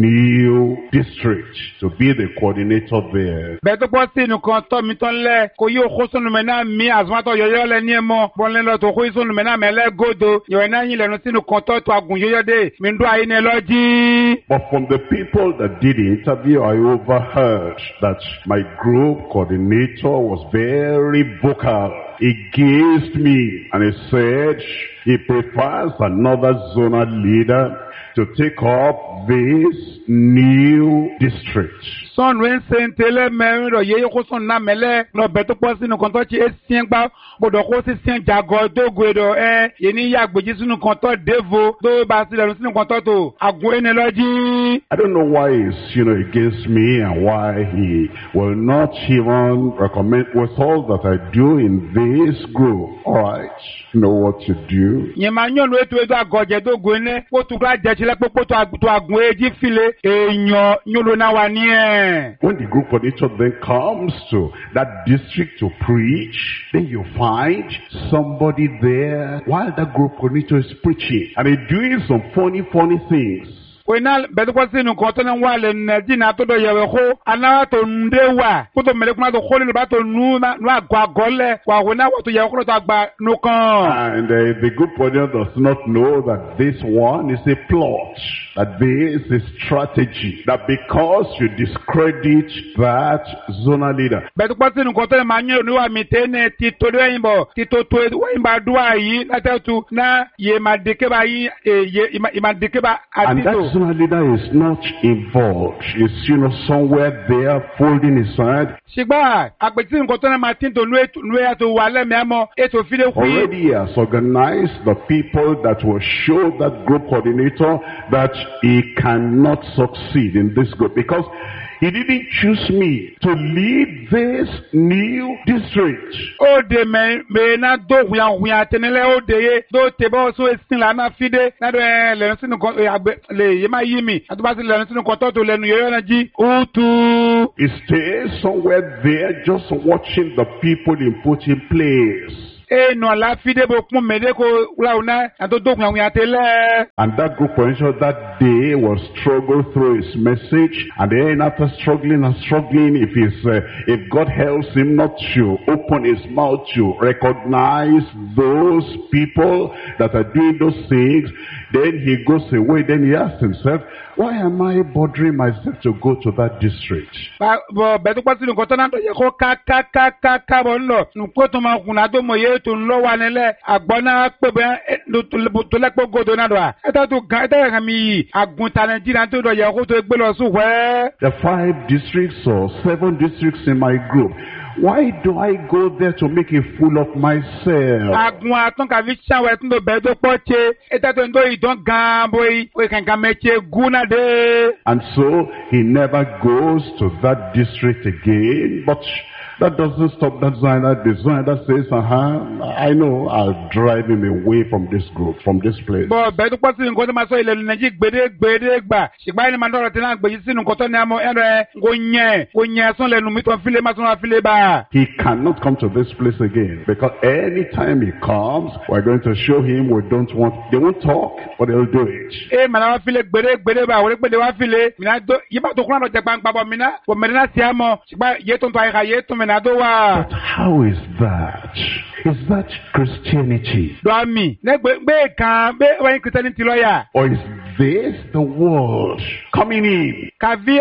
Speaker 1: new district to be the coordinator there.
Speaker 2: Beto po si nu kan to mi ton le ko yo khoso nu mena mi azma to yoyo le ni mo bon le lo to khoso nu mena mele godo yo na yin le nu si nu kan to to agun yoyo de mi ndo ayi ne loji.
Speaker 1: But from the people that did the interview, I overheard that my group coordinator was very vocal against me, and he said he prefers another zonal leader to take up this new district.
Speaker 2: Son wen sentele me ro ye ko son na mele no beto po sinu kan to chi esien gba bodo ko si sien jago do gwedo eh ye ni ya gbeji sinu kan to devo do ba si le sinu kan to to agun ene loji.
Speaker 1: I don't know why he's, you know, against me, and why he will not even recommend with all that I do in this group. All right, you know what to do.
Speaker 2: Ye ma nyon we to edo agoje do gwene ko tu gba je chile popo to agun eji file eyan nyolo na wa ni eh.
Speaker 1: When the group coordinator then comes to that district to preach, then you find somebody there while that group coordinator is preaching, and he's doing some funny, funny things.
Speaker 2: Wena bedu kwa sinu koto na wale nji na todo yewe ho ana to ndewa kuto mele kuna to kholi ba to nu na nu agwa gole wa wena wa to yewe ko to agba nukan.
Speaker 1: And uh, the good audience does not know that this one is a plot, that this is strategy, that because you discredit that zonal leader.
Speaker 2: Bedu kwa sinu koto na manyo ni wa mitene tito do yimbo tito to yimba dua yi na tetu na ye madike ba yi ye imadike ba
Speaker 1: and that zonal leader is not involved. Is, you know, somewhere there folding his hand.
Speaker 2: Shigba agbeti nkoto na matin to nu nu ya to wale memo eto fide ku.
Speaker 1: Already he has organized the people that will show that group coordinator that he cannot succeed in this group because he didn't choose me to lead this new district.
Speaker 2: O de me me na do huya huya tenele o de ye do tebo so esin la na fide na do le sinu ko le ye ma yimi atu ba si le sinu ko to to lenu ye na ji o tu.
Speaker 1: He stays somewhere there just watching the people he put in place.
Speaker 2: And that
Speaker 1: group potential that day will struggle through his message, and then after struggling and struggling, if he's, uh, if God helps him not to open his mouth to recognize those people that are doing those things, then he goes away. Then he asks himself, why am I bothering myself to go to that district?
Speaker 2: To no one ele agbona pebe to le pogodo na do eta to ga eta ga mi agunta Nigeria to do ye ko to gbe lo su we.
Speaker 1: The five districts or seven districts in my group, why do I go there to make a fool of myself?
Speaker 2: Agun aton ka vi chawe tun do be do poche eta to ndo idon gan boy we kan kan meche guna de.
Speaker 1: And so he never goes to that district again, but that doesn't stop that designer. The designer says, uh-huh, I know, I'll drive him away from this group, from this place.
Speaker 2: But better person go to my soil and Najik Bede Bede Ba. She buy the Mandora Tenant, but you see no Cotonamo and Gonya, Gonya, son, and Mito Filema Fileba.
Speaker 1: He cannot come to this place again because anytime he comes, we're going to show him we don't want, they won't talk, but they'll do it.
Speaker 2: Eh, Manava File Bede Bede Ba, whatever they want File, Minado, Yiba to Crown of Japan, Baba Mina, or Medina Siamo, she buy Yeton Taika Yetum.
Speaker 1: But how is that? Is that Christianity? Or is this the world coming in?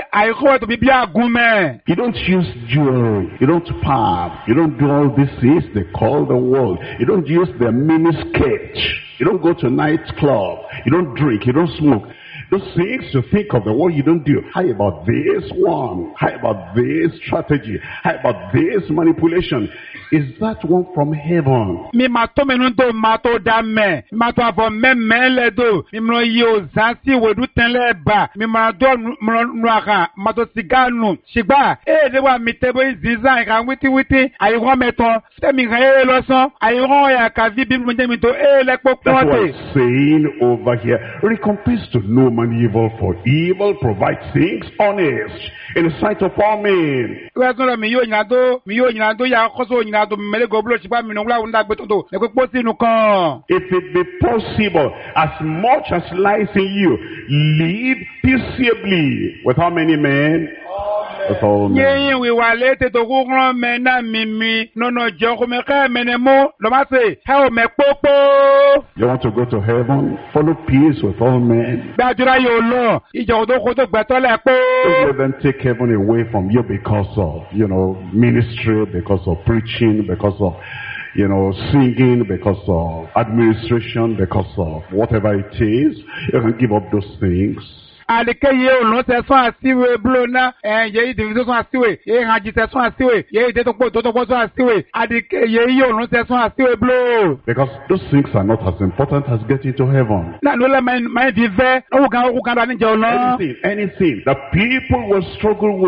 Speaker 1: You don't use jewelry, you don't palm, you don't do all these things they call the world. You don't use the miniskirt, you don't go to nightclub, you don't drink, you don't smoke. Those things you think of the world you don't do. How about this one? How about this strategy? How about this manipulation? Is that one from heaven?
Speaker 2: Mi mato menundo mato dame. Mato avo memele do. Mi mno yo zansi wedu tenle ba. Mi mado nwaka. Mato siganu. Shigba. Eh dewa mitebo iziza. Ika witi witi. Ayiwa meton. Fite mi gaye loson. Ayiwa ya kavi bibu mwenye mito. Eh lekpo kwote.
Speaker 1: That's what I'm saying over here. Recompense to no man evil for evil. Provide things honest in the sight of all men.
Speaker 2: Mi yo nyado. Mi yo nyado ya koso nyado. If
Speaker 1: it be possible, as much as lies in you, live peaceably with how many men? With all men.
Speaker 2: We were later to go on mena mimi no no joke me menemo no mase how me popo.
Speaker 1: You want to go to heaven? Follow peace with all men.
Speaker 2: Don't
Speaker 1: let them take heaven away from you because of, you know, ministry, because of preaching, because of, you know, singing, because of administration, because of whatever it is. You can give up those things.
Speaker 2: Adike ye olun se son asiwe blona eh ye division son asiwe ye haji se son asiwe ye de to po to to son asiwe adike ye ye olun se son asiwe blow
Speaker 1: because those things are not as important as getting to heaven.
Speaker 2: Na no le my my dive o kan o kan da ni je olun
Speaker 1: anything anything that people will struggle with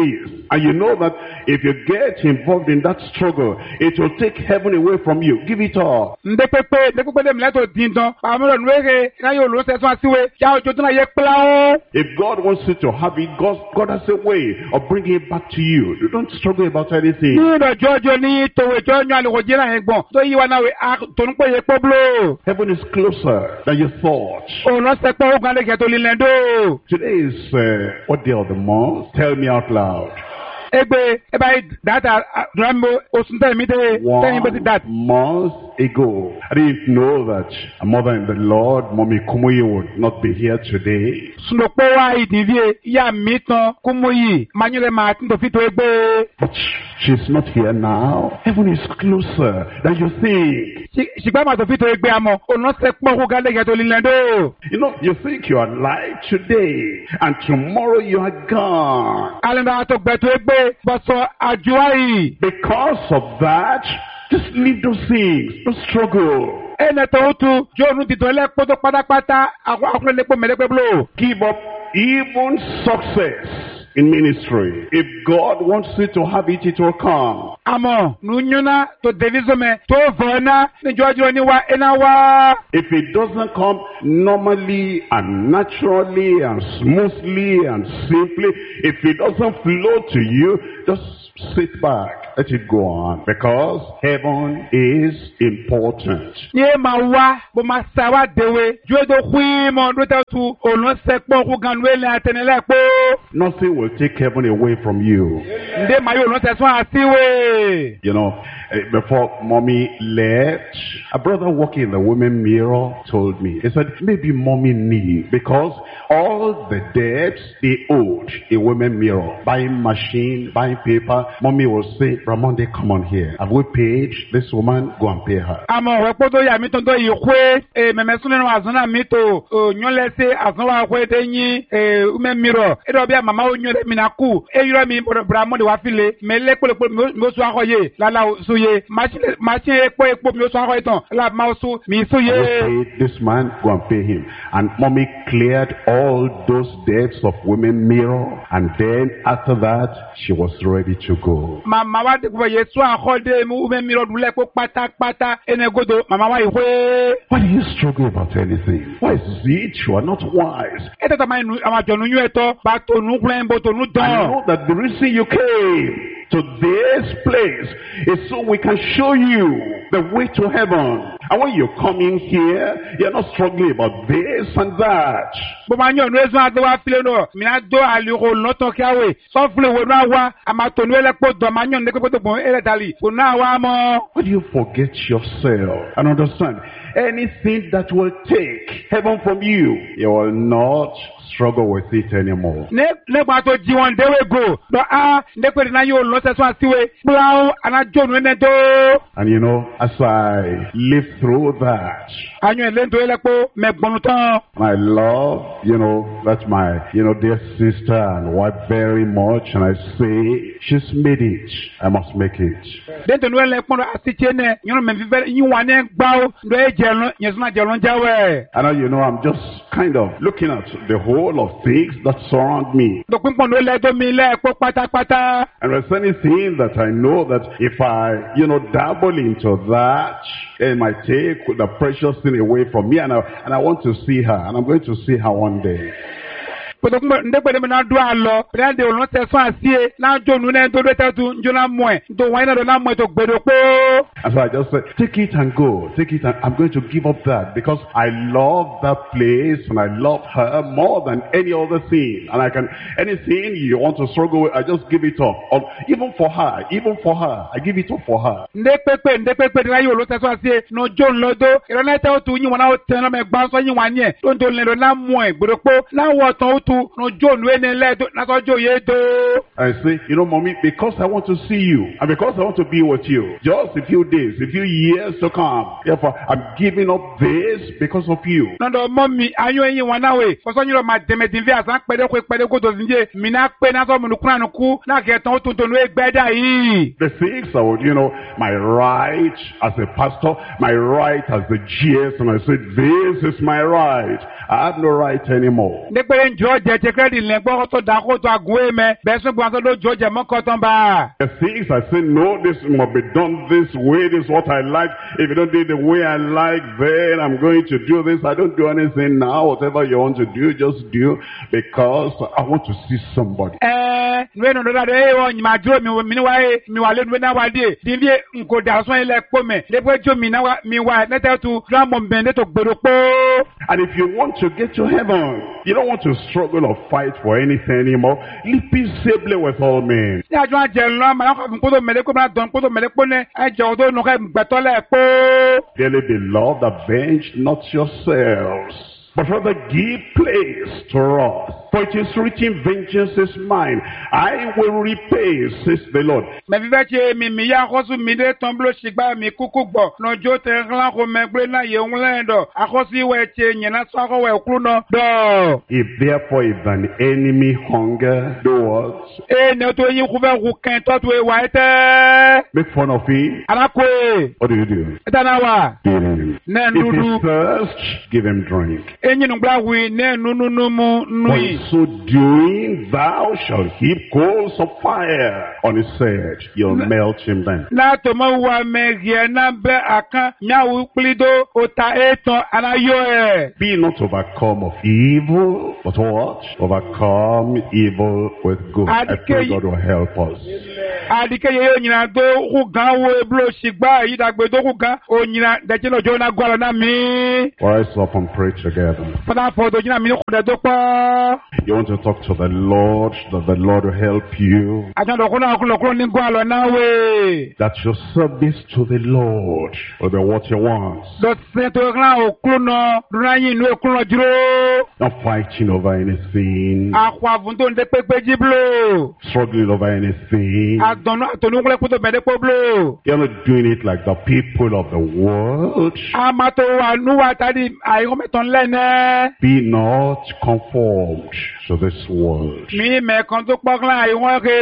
Speaker 1: And you know that if you get involved in that struggle, it will take heaven away from you. Give it up.
Speaker 2: Ndepepe, ndepepe de mleto dindon. Pamelo nwere na yo lo se so asiwe. Ya ojo tuna ye pla o.
Speaker 1: If God wants you to have it, God, God has a way of bringing it back to you. You don't struggle about anything.
Speaker 2: Ni do jojo ni to we jojo ali ko jena egbon. To yi wa na we a to npo ye poblo.
Speaker 1: Heaven is closer than you thought.
Speaker 2: O no se pe o kan le ke to lilendo.
Speaker 1: Today is uh, what day of the month? Tell me out loud.
Speaker 2: Egbe, eba data rambo osunta mi de ten beti that.
Speaker 1: Months ago, I didn't know that a mother in the Lord, Mommy Kumuyi, would not be here today.
Speaker 2: Sunokpo wa idivie ya mi tan Kumuyi manyule ma tin to fit to egbe.
Speaker 1: But she's not here now. Heaven is closer than you think.
Speaker 2: Shigba ma to fit to egbe amo o no se pon ko gale ke to lilendo.
Speaker 1: You know, you think you are alive today and tomorrow you are gone.
Speaker 2: Alenda to gbe to egbe. But so ajuai.
Speaker 1: Because of that, just leave those things. Don't struggle.
Speaker 2: Ene to tu jonu ti to le poto patapata akwa le po melepe blo.
Speaker 1: Give up even success in ministry. If God wants you to have it, it will come.
Speaker 2: Amo nunyuna to devizome to vona ni jojo ni wa enawa.
Speaker 1: If it doesn't come normally and naturally and smoothly and simply, if it doesn't flow to you, just sit back. Let it go on, because heaven is important.
Speaker 2: Ye mawa bo masawa dewe jodo hui mo do ta tu ono sekpo ku ganwe le atenele po.
Speaker 1: Nothing will take heaven away from you.
Speaker 2: Nde mayo no se so asiwe.
Speaker 1: You know, before Mommy left, a brother working in the women mirror told me, he said, maybe Mommy knew, because all the debts they owed in women mirror, buying machine, buying paper, Mommy will say, Ramonde, come on here. Have we paid this woman? Go and pay her.
Speaker 2: Amo wepo ya mi tondo yikwe e memesune no azuna mito nyole se azwa kwe denyi e women mirror. E do bia mama onyole minaku e yiro mi Ramonde wa file mele kole mi so akoye la la suye machine machine epo epo mi so akoye ton la ma so mi suye.
Speaker 1: This man, go and pay him. And Mommy cleared all those debts of women mirror, and then after that she was ready to go.
Speaker 2: Mama wa de ko yesu akode mu women mirror dule ko pata pata enegodo mama wa ihwe.
Speaker 1: Why do you struggle about anything? Why is it you are not wise?
Speaker 2: Eta tama nu amajonu nyu eto ba to nu klen bo to nu don.
Speaker 1: I know that the reason you came to this place is so we can show you the way to heaven. And when you come in here, you're not struggling about this and that.
Speaker 2: Bo ma nyo nu ezu ado wa file no mi na do aliro loto kiawe so file wo na wa amato nu ele po do ma nyo ne ko to bon ele dali ko na wa mo.
Speaker 1: Why do you forget yourself and understand? Anything that will take heaven from you, you will not struggle with it anymore.
Speaker 2: Ne ne ba to ji won dewe go do a ne ko na yo lo se so asiwe blau ana jonu ne do.
Speaker 1: And you know, as I live through that,
Speaker 2: anyo ele do ele po me gbonu tan.
Speaker 1: I love, you know, that's my, you know, dear sister and wife very much, and I say, she's made it, I must make it.
Speaker 2: Den to no ele pon asiche ne you know me vive yin wa ne gbao do e je lo yen so na je lo jawe.
Speaker 1: And now, you know, I'm just kind of looking at the whole of things that surround me.
Speaker 2: Do pin pon do ele do mi le po pata pata.
Speaker 1: And there's anything that I know that if I, you know, dabble into that, it might take the precious thing away from me, and I, and I want to see her, and I'm going to see her one day.
Speaker 2: But ndekwe na do alo brande o no se so asie na jonu na do do tatu njona moe do wina do na moe to gbedo po.
Speaker 1: And so I just said, take it and go, take it, and I'm going to give up that because I love that place and I love her more than any other thing. And I can, anything you want to struggle with, I just give it up. Um, even for her, even for her, I give it up for her.
Speaker 2: Ndepepe ndepepe na yo lo se so asie no jon lodo ero na te o tu yin wana o ten na me gba so yin wanye to do le do na moe gbedo po na wo ton no John when let na so joye do.
Speaker 1: I say, you know, Mommy, because I want to see you and because I want to be with you just a few days, a few years to come. Therefore, I'm giving up this because of you.
Speaker 2: No, no, Mommy, ayo yin wana we. For so you know my demetinvi asan pede ko pede ko to zinje. Mi na pe na so mu kura no ku na ke ton to to no egbeda yi.
Speaker 1: The things I would, you know, my right as a pastor, my right as the G S, and I said, this is my right. I have no right anymore.
Speaker 2: Ne pe enjoy jẹ́ ti credit lẹ́ gbọ́ tó dá kó tó agùn ẹ̀ mẹ́ bẹ́ẹ̀ sún gbọ́n tó ló jọ jẹ́ mọ́kọ́ tán bá.
Speaker 1: The things I say, no, this must be done this way. This is what I like. If you don't do it the way I like, then I'm going to do this. I don't do anything now. Whatever you want to do, just do because I want to see somebody.
Speaker 2: Eh, nwe no dada e wo nyima duro mi mi wa e mi wa le nwe na wa de di bi nko da so ile po me de pe jo mi na wa mi wa nete tu drum mo ben de to gbero po.
Speaker 1: And if you want to get to heaven, you don't want to struggle or fight for anything anymore. Live peaceably with all men.
Speaker 2: Ni ajo aje lo ma ko ko to mele ko ma don ko to mele po ne e je o do no ka gbeto le po.
Speaker 1: Dearly beloved, avenge not yourselves, but rather give place to wrath. For it is written, vengeance is mine, I will repay, says the Lord.
Speaker 2: Me vive che mi mi ya ko su mi de tomblo sigba mi kuku gbo no jo te ran ko me gbe na ye unle do akosi we che yin na so ko we kru no do.
Speaker 1: If therefore if an enemy hunger, do what?
Speaker 2: E ne to yin ku fe ku kan to to e wa ete.
Speaker 1: Make fun of him.
Speaker 2: Alako e.
Speaker 1: What do you do?
Speaker 2: Eta na wa.
Speaker 1: Give him.
Speaker 2: Ne
Speaker 1: If
Speaker 2: nudu.
Speaker 1: he thirst, give him drink.
Speaker 2: Enyi nu gba wi ne nunu nu mu
Speaker 1: For
Speaker 2: nui.
Speaker 1: in so doing, thou shalt heap coals of fire on his head. You'll melt him then.
Speaker 2: Na to mo wa me gie na be akan nyawu plido ota eton anayo e.
Speaker 1: Be not overcome of evil, but what? Overcome evil with good. I pray God will help us.
Speaker 2: Adike ye nyina do ku gan wo eblo sigba yi dagbe do ku gan o nyina de je lojo na gwalo na mi.
Speaker 1: Rise up and pray together.
Speaker 2: Pada po do nyina mi ku de do pa.
Speaker 1: You want to talk to the Lord, that the Lord will help you.
Speaker 2: Ajan do ku na ku lo ku ni gwalo na we.
Speaker 1: That your service to the Lord will be what he wants.
Speaker 2: Do se to ran o ku no ran yin nu ku lo juro.
Speaker 1: Not fighting over anything,
Speaker 2: Akwa fun to nde pepe jiblo.
Speaker 1: struggling over anything.
Speaker 2: Adonu atonu ku le ku to be de poblo.
Speaker 1: You're not doing it like the people of the world.
Speaker 2: Amato wa nu wa tadi ayo meton lene.
Speaker 1: Be not conformed to this world,
Speaker 2: Mi me kan to pokla ayo won ke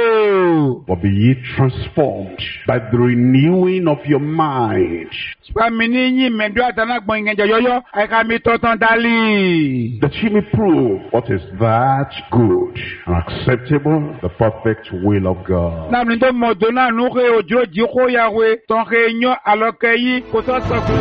Speaker 2: blo.
Speaker 1: but be ye transformed by the renewing of your mind,
Speaker 2: Pa mi ni yin me do atana gbon yen joyoyo ai ka mi to tan dali.
Speaker 1: that ye may prove what is that good and acceptable, the perfect will of God.
Speaker 2: Na mi to mo do na nu ke ojo ji ko ya we ton ke yan aloke yi ko so so ko.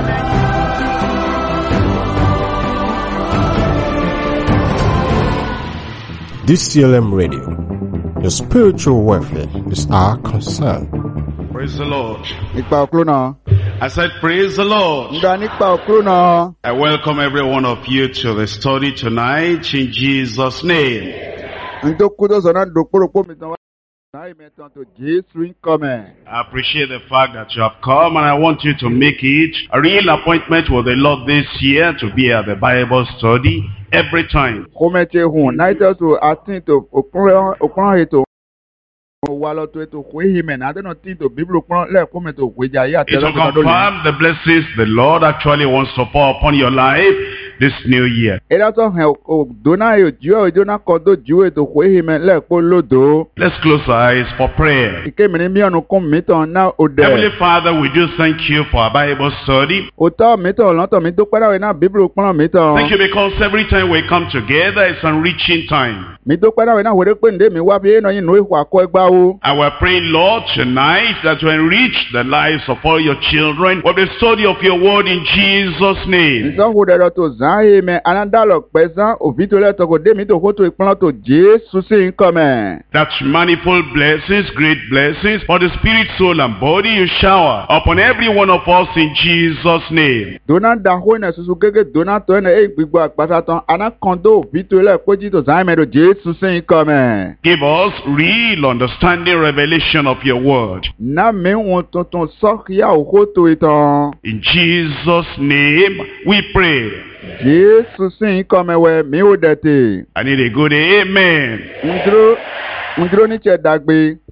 Speaker 3: D C L M Radio, your spiritual welfare is our concern.
Speaker 1: Praise the Lord.
Speaker 4: Nípa òkúrò náà.
Speaker 1: I said, praise the Lord.
Speaker 4: Nígbà nípa òkúrò náà.
Speaker 1: I welcome every one of you to the study tonight in Jesus' name.
Speaker 4: Ndókúdó sọ̀nà ndòkpóròkpó mi tán wá. Náà ìmẹ̀tàn tó Jésù ń kọ́mẹ̀.
Speaker 1: I appreciate the fact that you have come, and I want you to make it a real appointment with the Lord this year to be at the Bible study every time.
Speaker 4: Kọ́mẹ̀tì hùn náà ìtọ́ tó àtìn tó òkúrò ètò. Wà lọ tó ètò kò éhì mẹ̀ náà àtẹ̀nà tí tó bíbélì òkúrò lẹ́ẹ̀kọ́mẹ̀ tó kò ìjà yé
Speaker 1: It will
Speaker 4: àtẹ̀lẹ́kọ̀ọ́ lónìí.
Speaker 1: confirm the blessings the Lord actually wants to pour upon your life this new year.
Speaker 4: Ìdátọ̀ hẹ̀ òdò náà yóò jú ẹ̀ òjò náà kọ́ tó jú ètò kò éhì mẹ̀ lẹ́ẹ̀kọ́ lódò.
Speaker 1: Let's close our eyes for prayer.
Speaker 4: Ìkémìnì míọ̀nù kún mìtàn náà òdẹ̀.
Speaker 1: Heavenly Father, we do thank you for our Bible study.
Speaker 4: Òtọ́ mìtàn lọ́tọ̀ mi tó pẹ́rẹ́ náà bíbélì òkúrò mìtàn.
Speaker 1: Thank you because every time we come together, it's enriching time.
Speaker 4: Mi tó pẹ́rẹ́ náà wẹ́rẹ́ pé ǹdé mi wá bí ẹ̀nà yìí nù ìhùwà kọ́ ẹgbà wo.
Speaker 1: And we're praying, Lord, tonight that you enrich the lives of all your children with the study of your word in Jesus' name.
Speaker 4: Nsọ́hùn dẹ̀dọ̀ tó zàn yìí mẹ́ anádàlọ̀ pẹ̀sán òbí tó lẹ́tọ̀ kò dé mi tó kó tó ìpínlẹ̀ tó Jésù sí ń kọ́ mẹ́.
Speaker 1: That manifold blessings, great blessings for the spirit, soul, and body you shower upon every one of us in Jesus' name.
Speaker 4: Dona dàhó ẹ̀nà ṣoṣo gẹ́gẹ́ dona tó ẹ̀nà èyí gbígbó àgbàtà tán anákàndó òbí tó lẹ́ kó jí tó zàn yìí mẹ́ tó Jésù sí ń kọ́ mẹ́.
Speaker 1: Give us real understanding, revelation of your word.
Speaker 4: Ná mi wọn tuntun sọ́kìyà òkó tó ìtàn.
Speaker 1: In Jesus' name we pray.
Speaker 4: Jésù sí ń kọ́ mẹ́ wẹ́ mi ò dẹ̀ tè.
Speaker 1: I need a good amen.
Speaker 4: Ndúró ndúró ní tiẹ̀ dàgbé.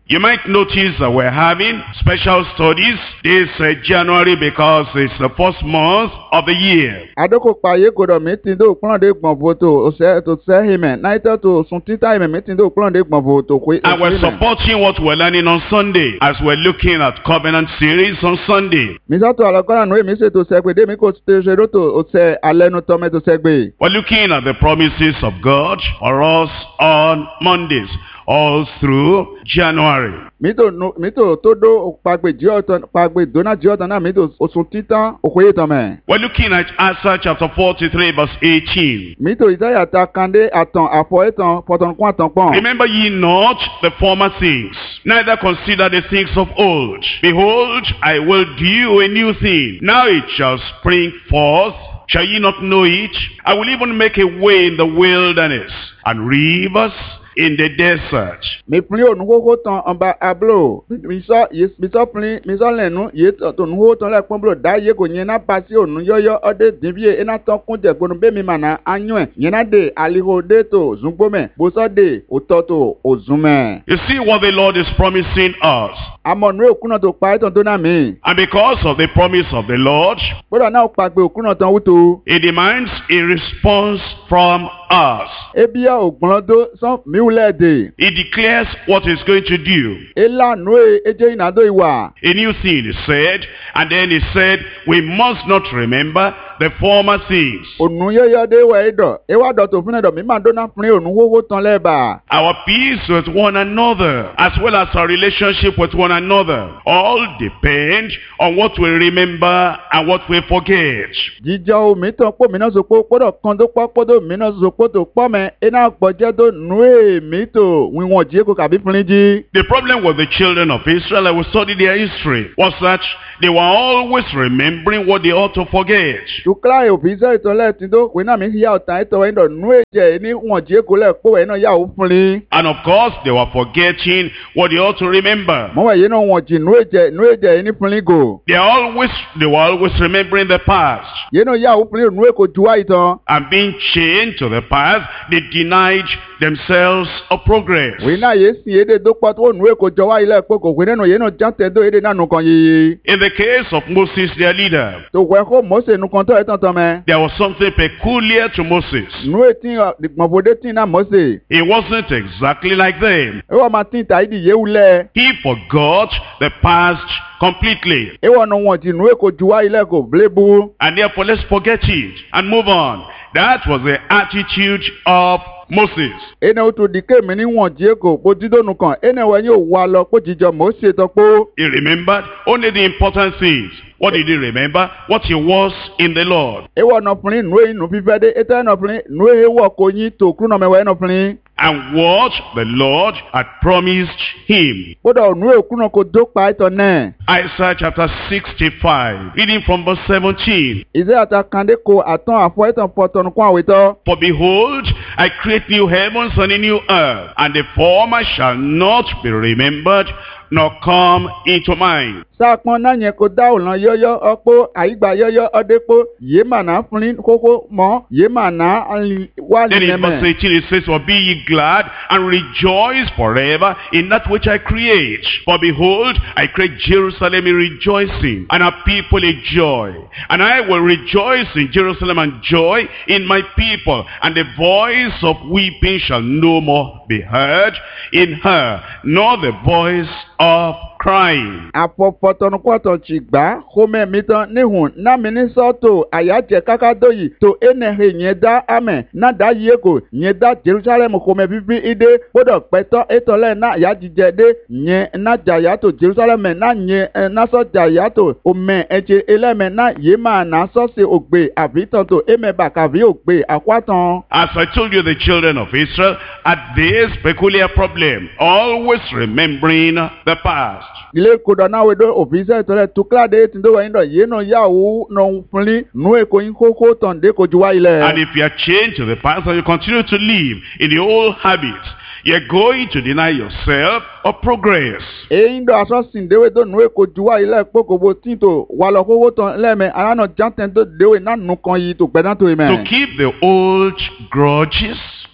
Speaker 1: You might notice that we're having special studies this uh, January because it's the first month of the year.
Speaker 4: Adoko paye kodo meeting do plan de gbon voto o se to se him night to sun tita him meeting do plan de gbon voto ko.
Speaker 1: And we're supporting what we're learning on Sunday as we're looking at covenant series on Sunday.
Speaker 4: Mi sa to alokora no mi se to se pe de mi ko te se to o se alenu to me to se gbe.
Speaker 1: We're looking at the promises of God for us on Mondays all through January.
Speaker 4: Mito no mito todo pagbe jiotan pagbe dona jiotan na mito osun titan okoye tan me.
Speaker 1: We're looking at Isaiah chapter forty-three verse eighteen.
Speaker 4: Mito Isaiah ta kande atan afo etan poton kwa tan pon.
Speaker 1: Remember ye not the former things, neither consider the things of old. Behold, I will do a new thing. Now it shall spring forth. Shall ye not know it? I will even make a way in the wilderness and rivers in the desert.
Speaker 4: Mi pli o nugo tan amba ablo. Mi so yes mi so pli mi so lenu ye to nugo tan le pon blo da ye ko yen na pasi onu yoyo ode dinbie ena ton kun je gbonu be mi mana anyu e yen na de aliho de to zungbo me bo so de ototo ozume.
Speaker 1: You see what the Lord is promising us.
Speaker 4: Amonu okuna to pa etan to na mi.
Speaker 1: And because of the promise of the Lord,
Speaker 4: Bodo na o pagbe okuna tan wuto.
Speaker 1: it demands a response from us.
Speaker 4: Ebia ogbondo so mi ulede.
Speaker 1: He declares what he's going to do.
Speaker 4: Ela noe eje inado iwa.
Speaker 1: A new thing is said, and then he said, we must not remember the former things.
Speaker 4: Onu yoyo de wa edo. Ewa do to fune do mi ma do na fun onu wowo tan leba.
Speaker 1: Our peace with one another, as well as our relationship with one another, all depend on what we remember and what we forget.
Speaker 4: Jijo mi tan po mi na so po podo kan do po podo mi na so po to po me ena gboje do nue mi to wi won je ko kabi funji.
Speaker 1: The problem with the children of Israel, I will study their history, was that they were always remembering what they ought to forget.
Speaker 4: To cry officer to let do we na mi ya o tan to endo nue je ni won je ko le po we na ya o funli.
Speaker 1: And of course, they were forgetting what they ought to remember.
Speaker 4: Mo wa ye no won ji nue je nue je ni funli go.
Speaker 1: They are always, they were always remembering the past.
Speaker 4: Ye no ya o funli nue ko juwa itan.
Speaker 1: And being chained to the past, they denied themselves of progress.
Speaker 4: We na ye si ede do pot wo nue ko jowa ile pe ko we no ye no jante do ede na nu kan yi.
Speaker 1: In the case of Moses, their leader,
Speaker 4: To we ko Mose nu kan to etan to me.
Speaker 1: there was something peculiar to Moses.
Speaker 4: Nue tin mo bode tin na Mose.
Speaker 1: He wasn't exactly like them.
Speaker 4: E wa ma tin ta idi ye ule.
Speaker 1: He forgot the past completely.
Speaker 4: E wa no won ti nue ko juwa ile ko blebu.
Speaker 1: And therefore, let's forget it and move on. That was the attitude of Moses.
Speaker 4: Ene o to dike mi ni won je ko bo dido nu kan ene wa yin o wa lo po jijo Mose to po.
Speaker 1: He remembered only the important things. What did he remember? What he was in the Lord.
Speaker 4: E wa no fun nue nu fi fe de e ta no fun nue e wo ko yin to kru no me wa no fun.
Speaker 1: And what the Lord had promised him.
Speaker 4: Bodo nue kru no ko do pa ito ne.
Speaker 1: Isaiah chapter sixty-five, reading from verse seventeen.
Speaker 4: Ize ata kande ko atan afo etan poton kwa weto.
Speaker 1: For behold, I create new heavens and a new earth, and the former shall not be remembered, nor come into mind.
Speaker 4: Sakpon na yen ko da olan yoyo opo aigba yoyo odepo ye mana funlin koko mo ye mana wa
Speaker 1: Then
Speaker 4: ni
Speaker 1: in verse
Speaker 4: me.
Speaker 1: eighteen it says, for be ye glad and rejoice forever in that which I create. For behold, I create Jerusalem a rejoicing, and a people a joy. And I will rejoice in Jerusalem and joy in my people. And the voice of weeping shall no more be heard in her, nor the voice of crying.
Speaker 4: Apo poton kwa to chigba home mitan nihun na mini soto ayaje kakadoyi to ene he yen da ame na da yeko yen da Jerusalem home bibi ide bodo peto etole na ayajije de yen na jaya to Jerusalem na yen na so jaya to ome eje eleme na yema na so se ogbe abitan to eme bakavi ogbe akwatan.
Speaker 1: As I told you, the children of Israel had this peculiar problem, always remembering the past.
Speaker 4: Ile kodo na wedo ofisa tole tukla de tindo wa indo ye no ya wu no funli nu e ko yin koko ton de ko juwa ile.
Speaker 1: And if you are chained to the past and you continue to live in the old habits, you're going to deny yourself of progress.
Speaker 4: E indo aso sin de wedo nu e ko juwa ile poko bo tinto wa lo koko ton le me ara no janten do de we na nu kan yi to gbedan to
Speaker 1: To
Speaker 4: me.
Speaker 1: keep the old grudges,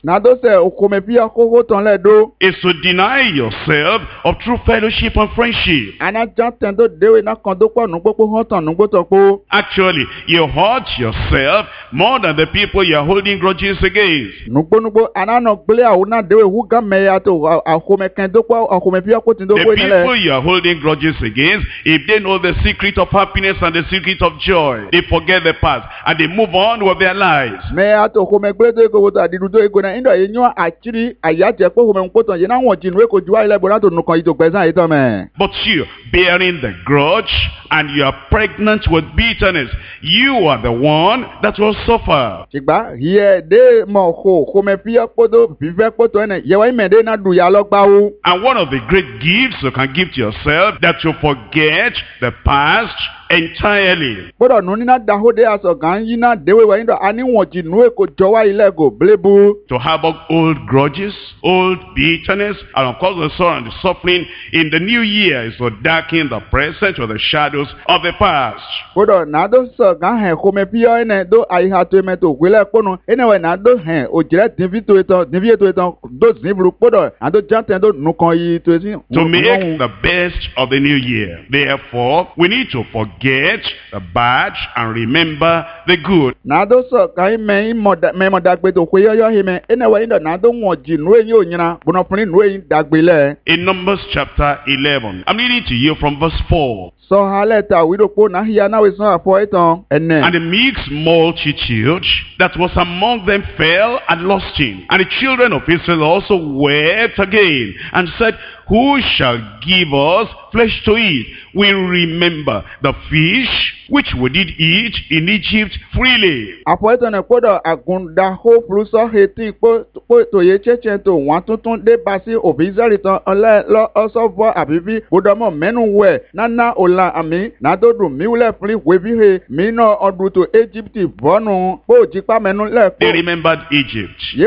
Speaker 4: nàdó sẹ òkòmẹ fíà kókó tán lẹ dó.
Speaker 1: is to deny yourself of true fellowship and friendship.
Speaker 4: anájà tẹ̀ tó déwé náà kan tó pọ̀ nùgbógbó hàn tán nùgbó tó kó.
Speaker 1: Actually, you hurt yourself more than the people you are holding grudges against.
Speaker 4: nùgbónùgbó anánà gbélé àwọn náà déwé hu gàmẹ́yà tó àkòmẹ kẹ́ tó pọ̀ àkòmẹ fíà kó tì tó
Speaker 1: The
Speaker 4: kó yẹn
Speaker 1: people
Speaker 4: lẹ.
Speaker 1: you are holding grudges against, if they know the secret of happiness and the secret of joy, they forget the past and they move on with their lives.
Speaker 4: mẹ́yà tó kòmẹ gbélé tó ego tó àdìdú tó ego náà ìdọ̀ yẹn yàn àkírí àyájẹ́ pé kòmẹ ńkó tán yẹn náà wọ̀n jìnnú èkó juwá ilẹ̀ bọ̀ náà tó nùkàn yìí tó gbẹ̀sán yìí tán mẹ́.
Speaker 1: But you, bearing the grudge and you are pregnant with bitterness, you are the one that will suffer.
Speaker 4: ṣùgbọ́n yẹ dé mọ̀ kó kòmẹ fíà kótó fífẹ́ kótó ẹ̀ yẹwà ìmẹ̀dé náà dùn yà lọ́gbàwó.
Speaker 1: And one of the great gifts you can give to yourself, that you forget the past entirely.
Speaker 4: gbọ́dọ̀ nù nínú dahode asọ̀gán yín náà déwé wẹ̀yìn dọ̀ aníwọ̀n jìnnú èkó jọwá ilẹ̀ gò blébu.
Speaker 1: To harbor old grudges, old bitterness, and of course the sorrow and the suffering in the new year is to darken the present with the shadows of the past.
Speaker 4: gbọ́dọ̀ nàdó sọ̀gán hẹ̀ kòmẹ fíà ẹ̀nẹ̀ dó àyíká tó ẹ̀mẹ̀ tó gbélé kpọ́nu ẹ̀nẹ̀wẹ̀ nàdó hẹ̀ òjìrẹ́ dìbí tó etán dìbí ètò etán dó zìbìrù gbọ́dọ̀ àdó jántẹ̀ dó nùkàn yìí tó etí.
Speaker 1: To make the best of the new year. Therefore, we need to forget the bad and remember the good.
Speaker 4: nàdó sọ̀gán mẹ́yìn mẹ́mọ̀dàgbé tó kó yọ́yọ́ yìí mẹ́ ẹ̀nẹ̀wẹ̀ yìí dọ̀ nàdó wọ̀n jìnnú ẹ̀yìn ònyìnà gbọ̀nàfúnni nù ẹ̀yìn dàgbélẹ̀.
Speaker 1: In Numbers chapter eleven, I'm reading to you from verse four.
Speaker 4: sọ̀hálẹ̀ ta wídòpó náà hìyà náà wí sàn àfọ̀ ẹ̀tàn ẹ̀nẹ̀.
Speaker 1: And the mixed multitude that was among them fell and lost him. And the children of Israel also wept again and said, Who shall give us flesh to eat? We remember the fish which we did eat in Egypt freely.
Speaker 4: àfọ̀ ẹ̀tàn ẹ̀ kpọ́dọ̀ àgùndàhó fúlùsọ̀ hẹ́tì kpó tòye tsẹ́tsẹ́ tó wọ́n tuntun dé basi òbí zẹ́rì tán ọ̀lẹ́ lọ ọ̀sọ́fọ́ àbíbí gbọdọ̀mọ̀ mẹ́nu wẹ̀ nana ọ̀la àmì nàdódù miwulẹ̀ fúli wẹ́bí he mí nọ ọdún tó Egypt bọ́nu kpó jìkpá mẹ́nu lẹ̀ kpó.
Speaker 1: They remembered Egypt.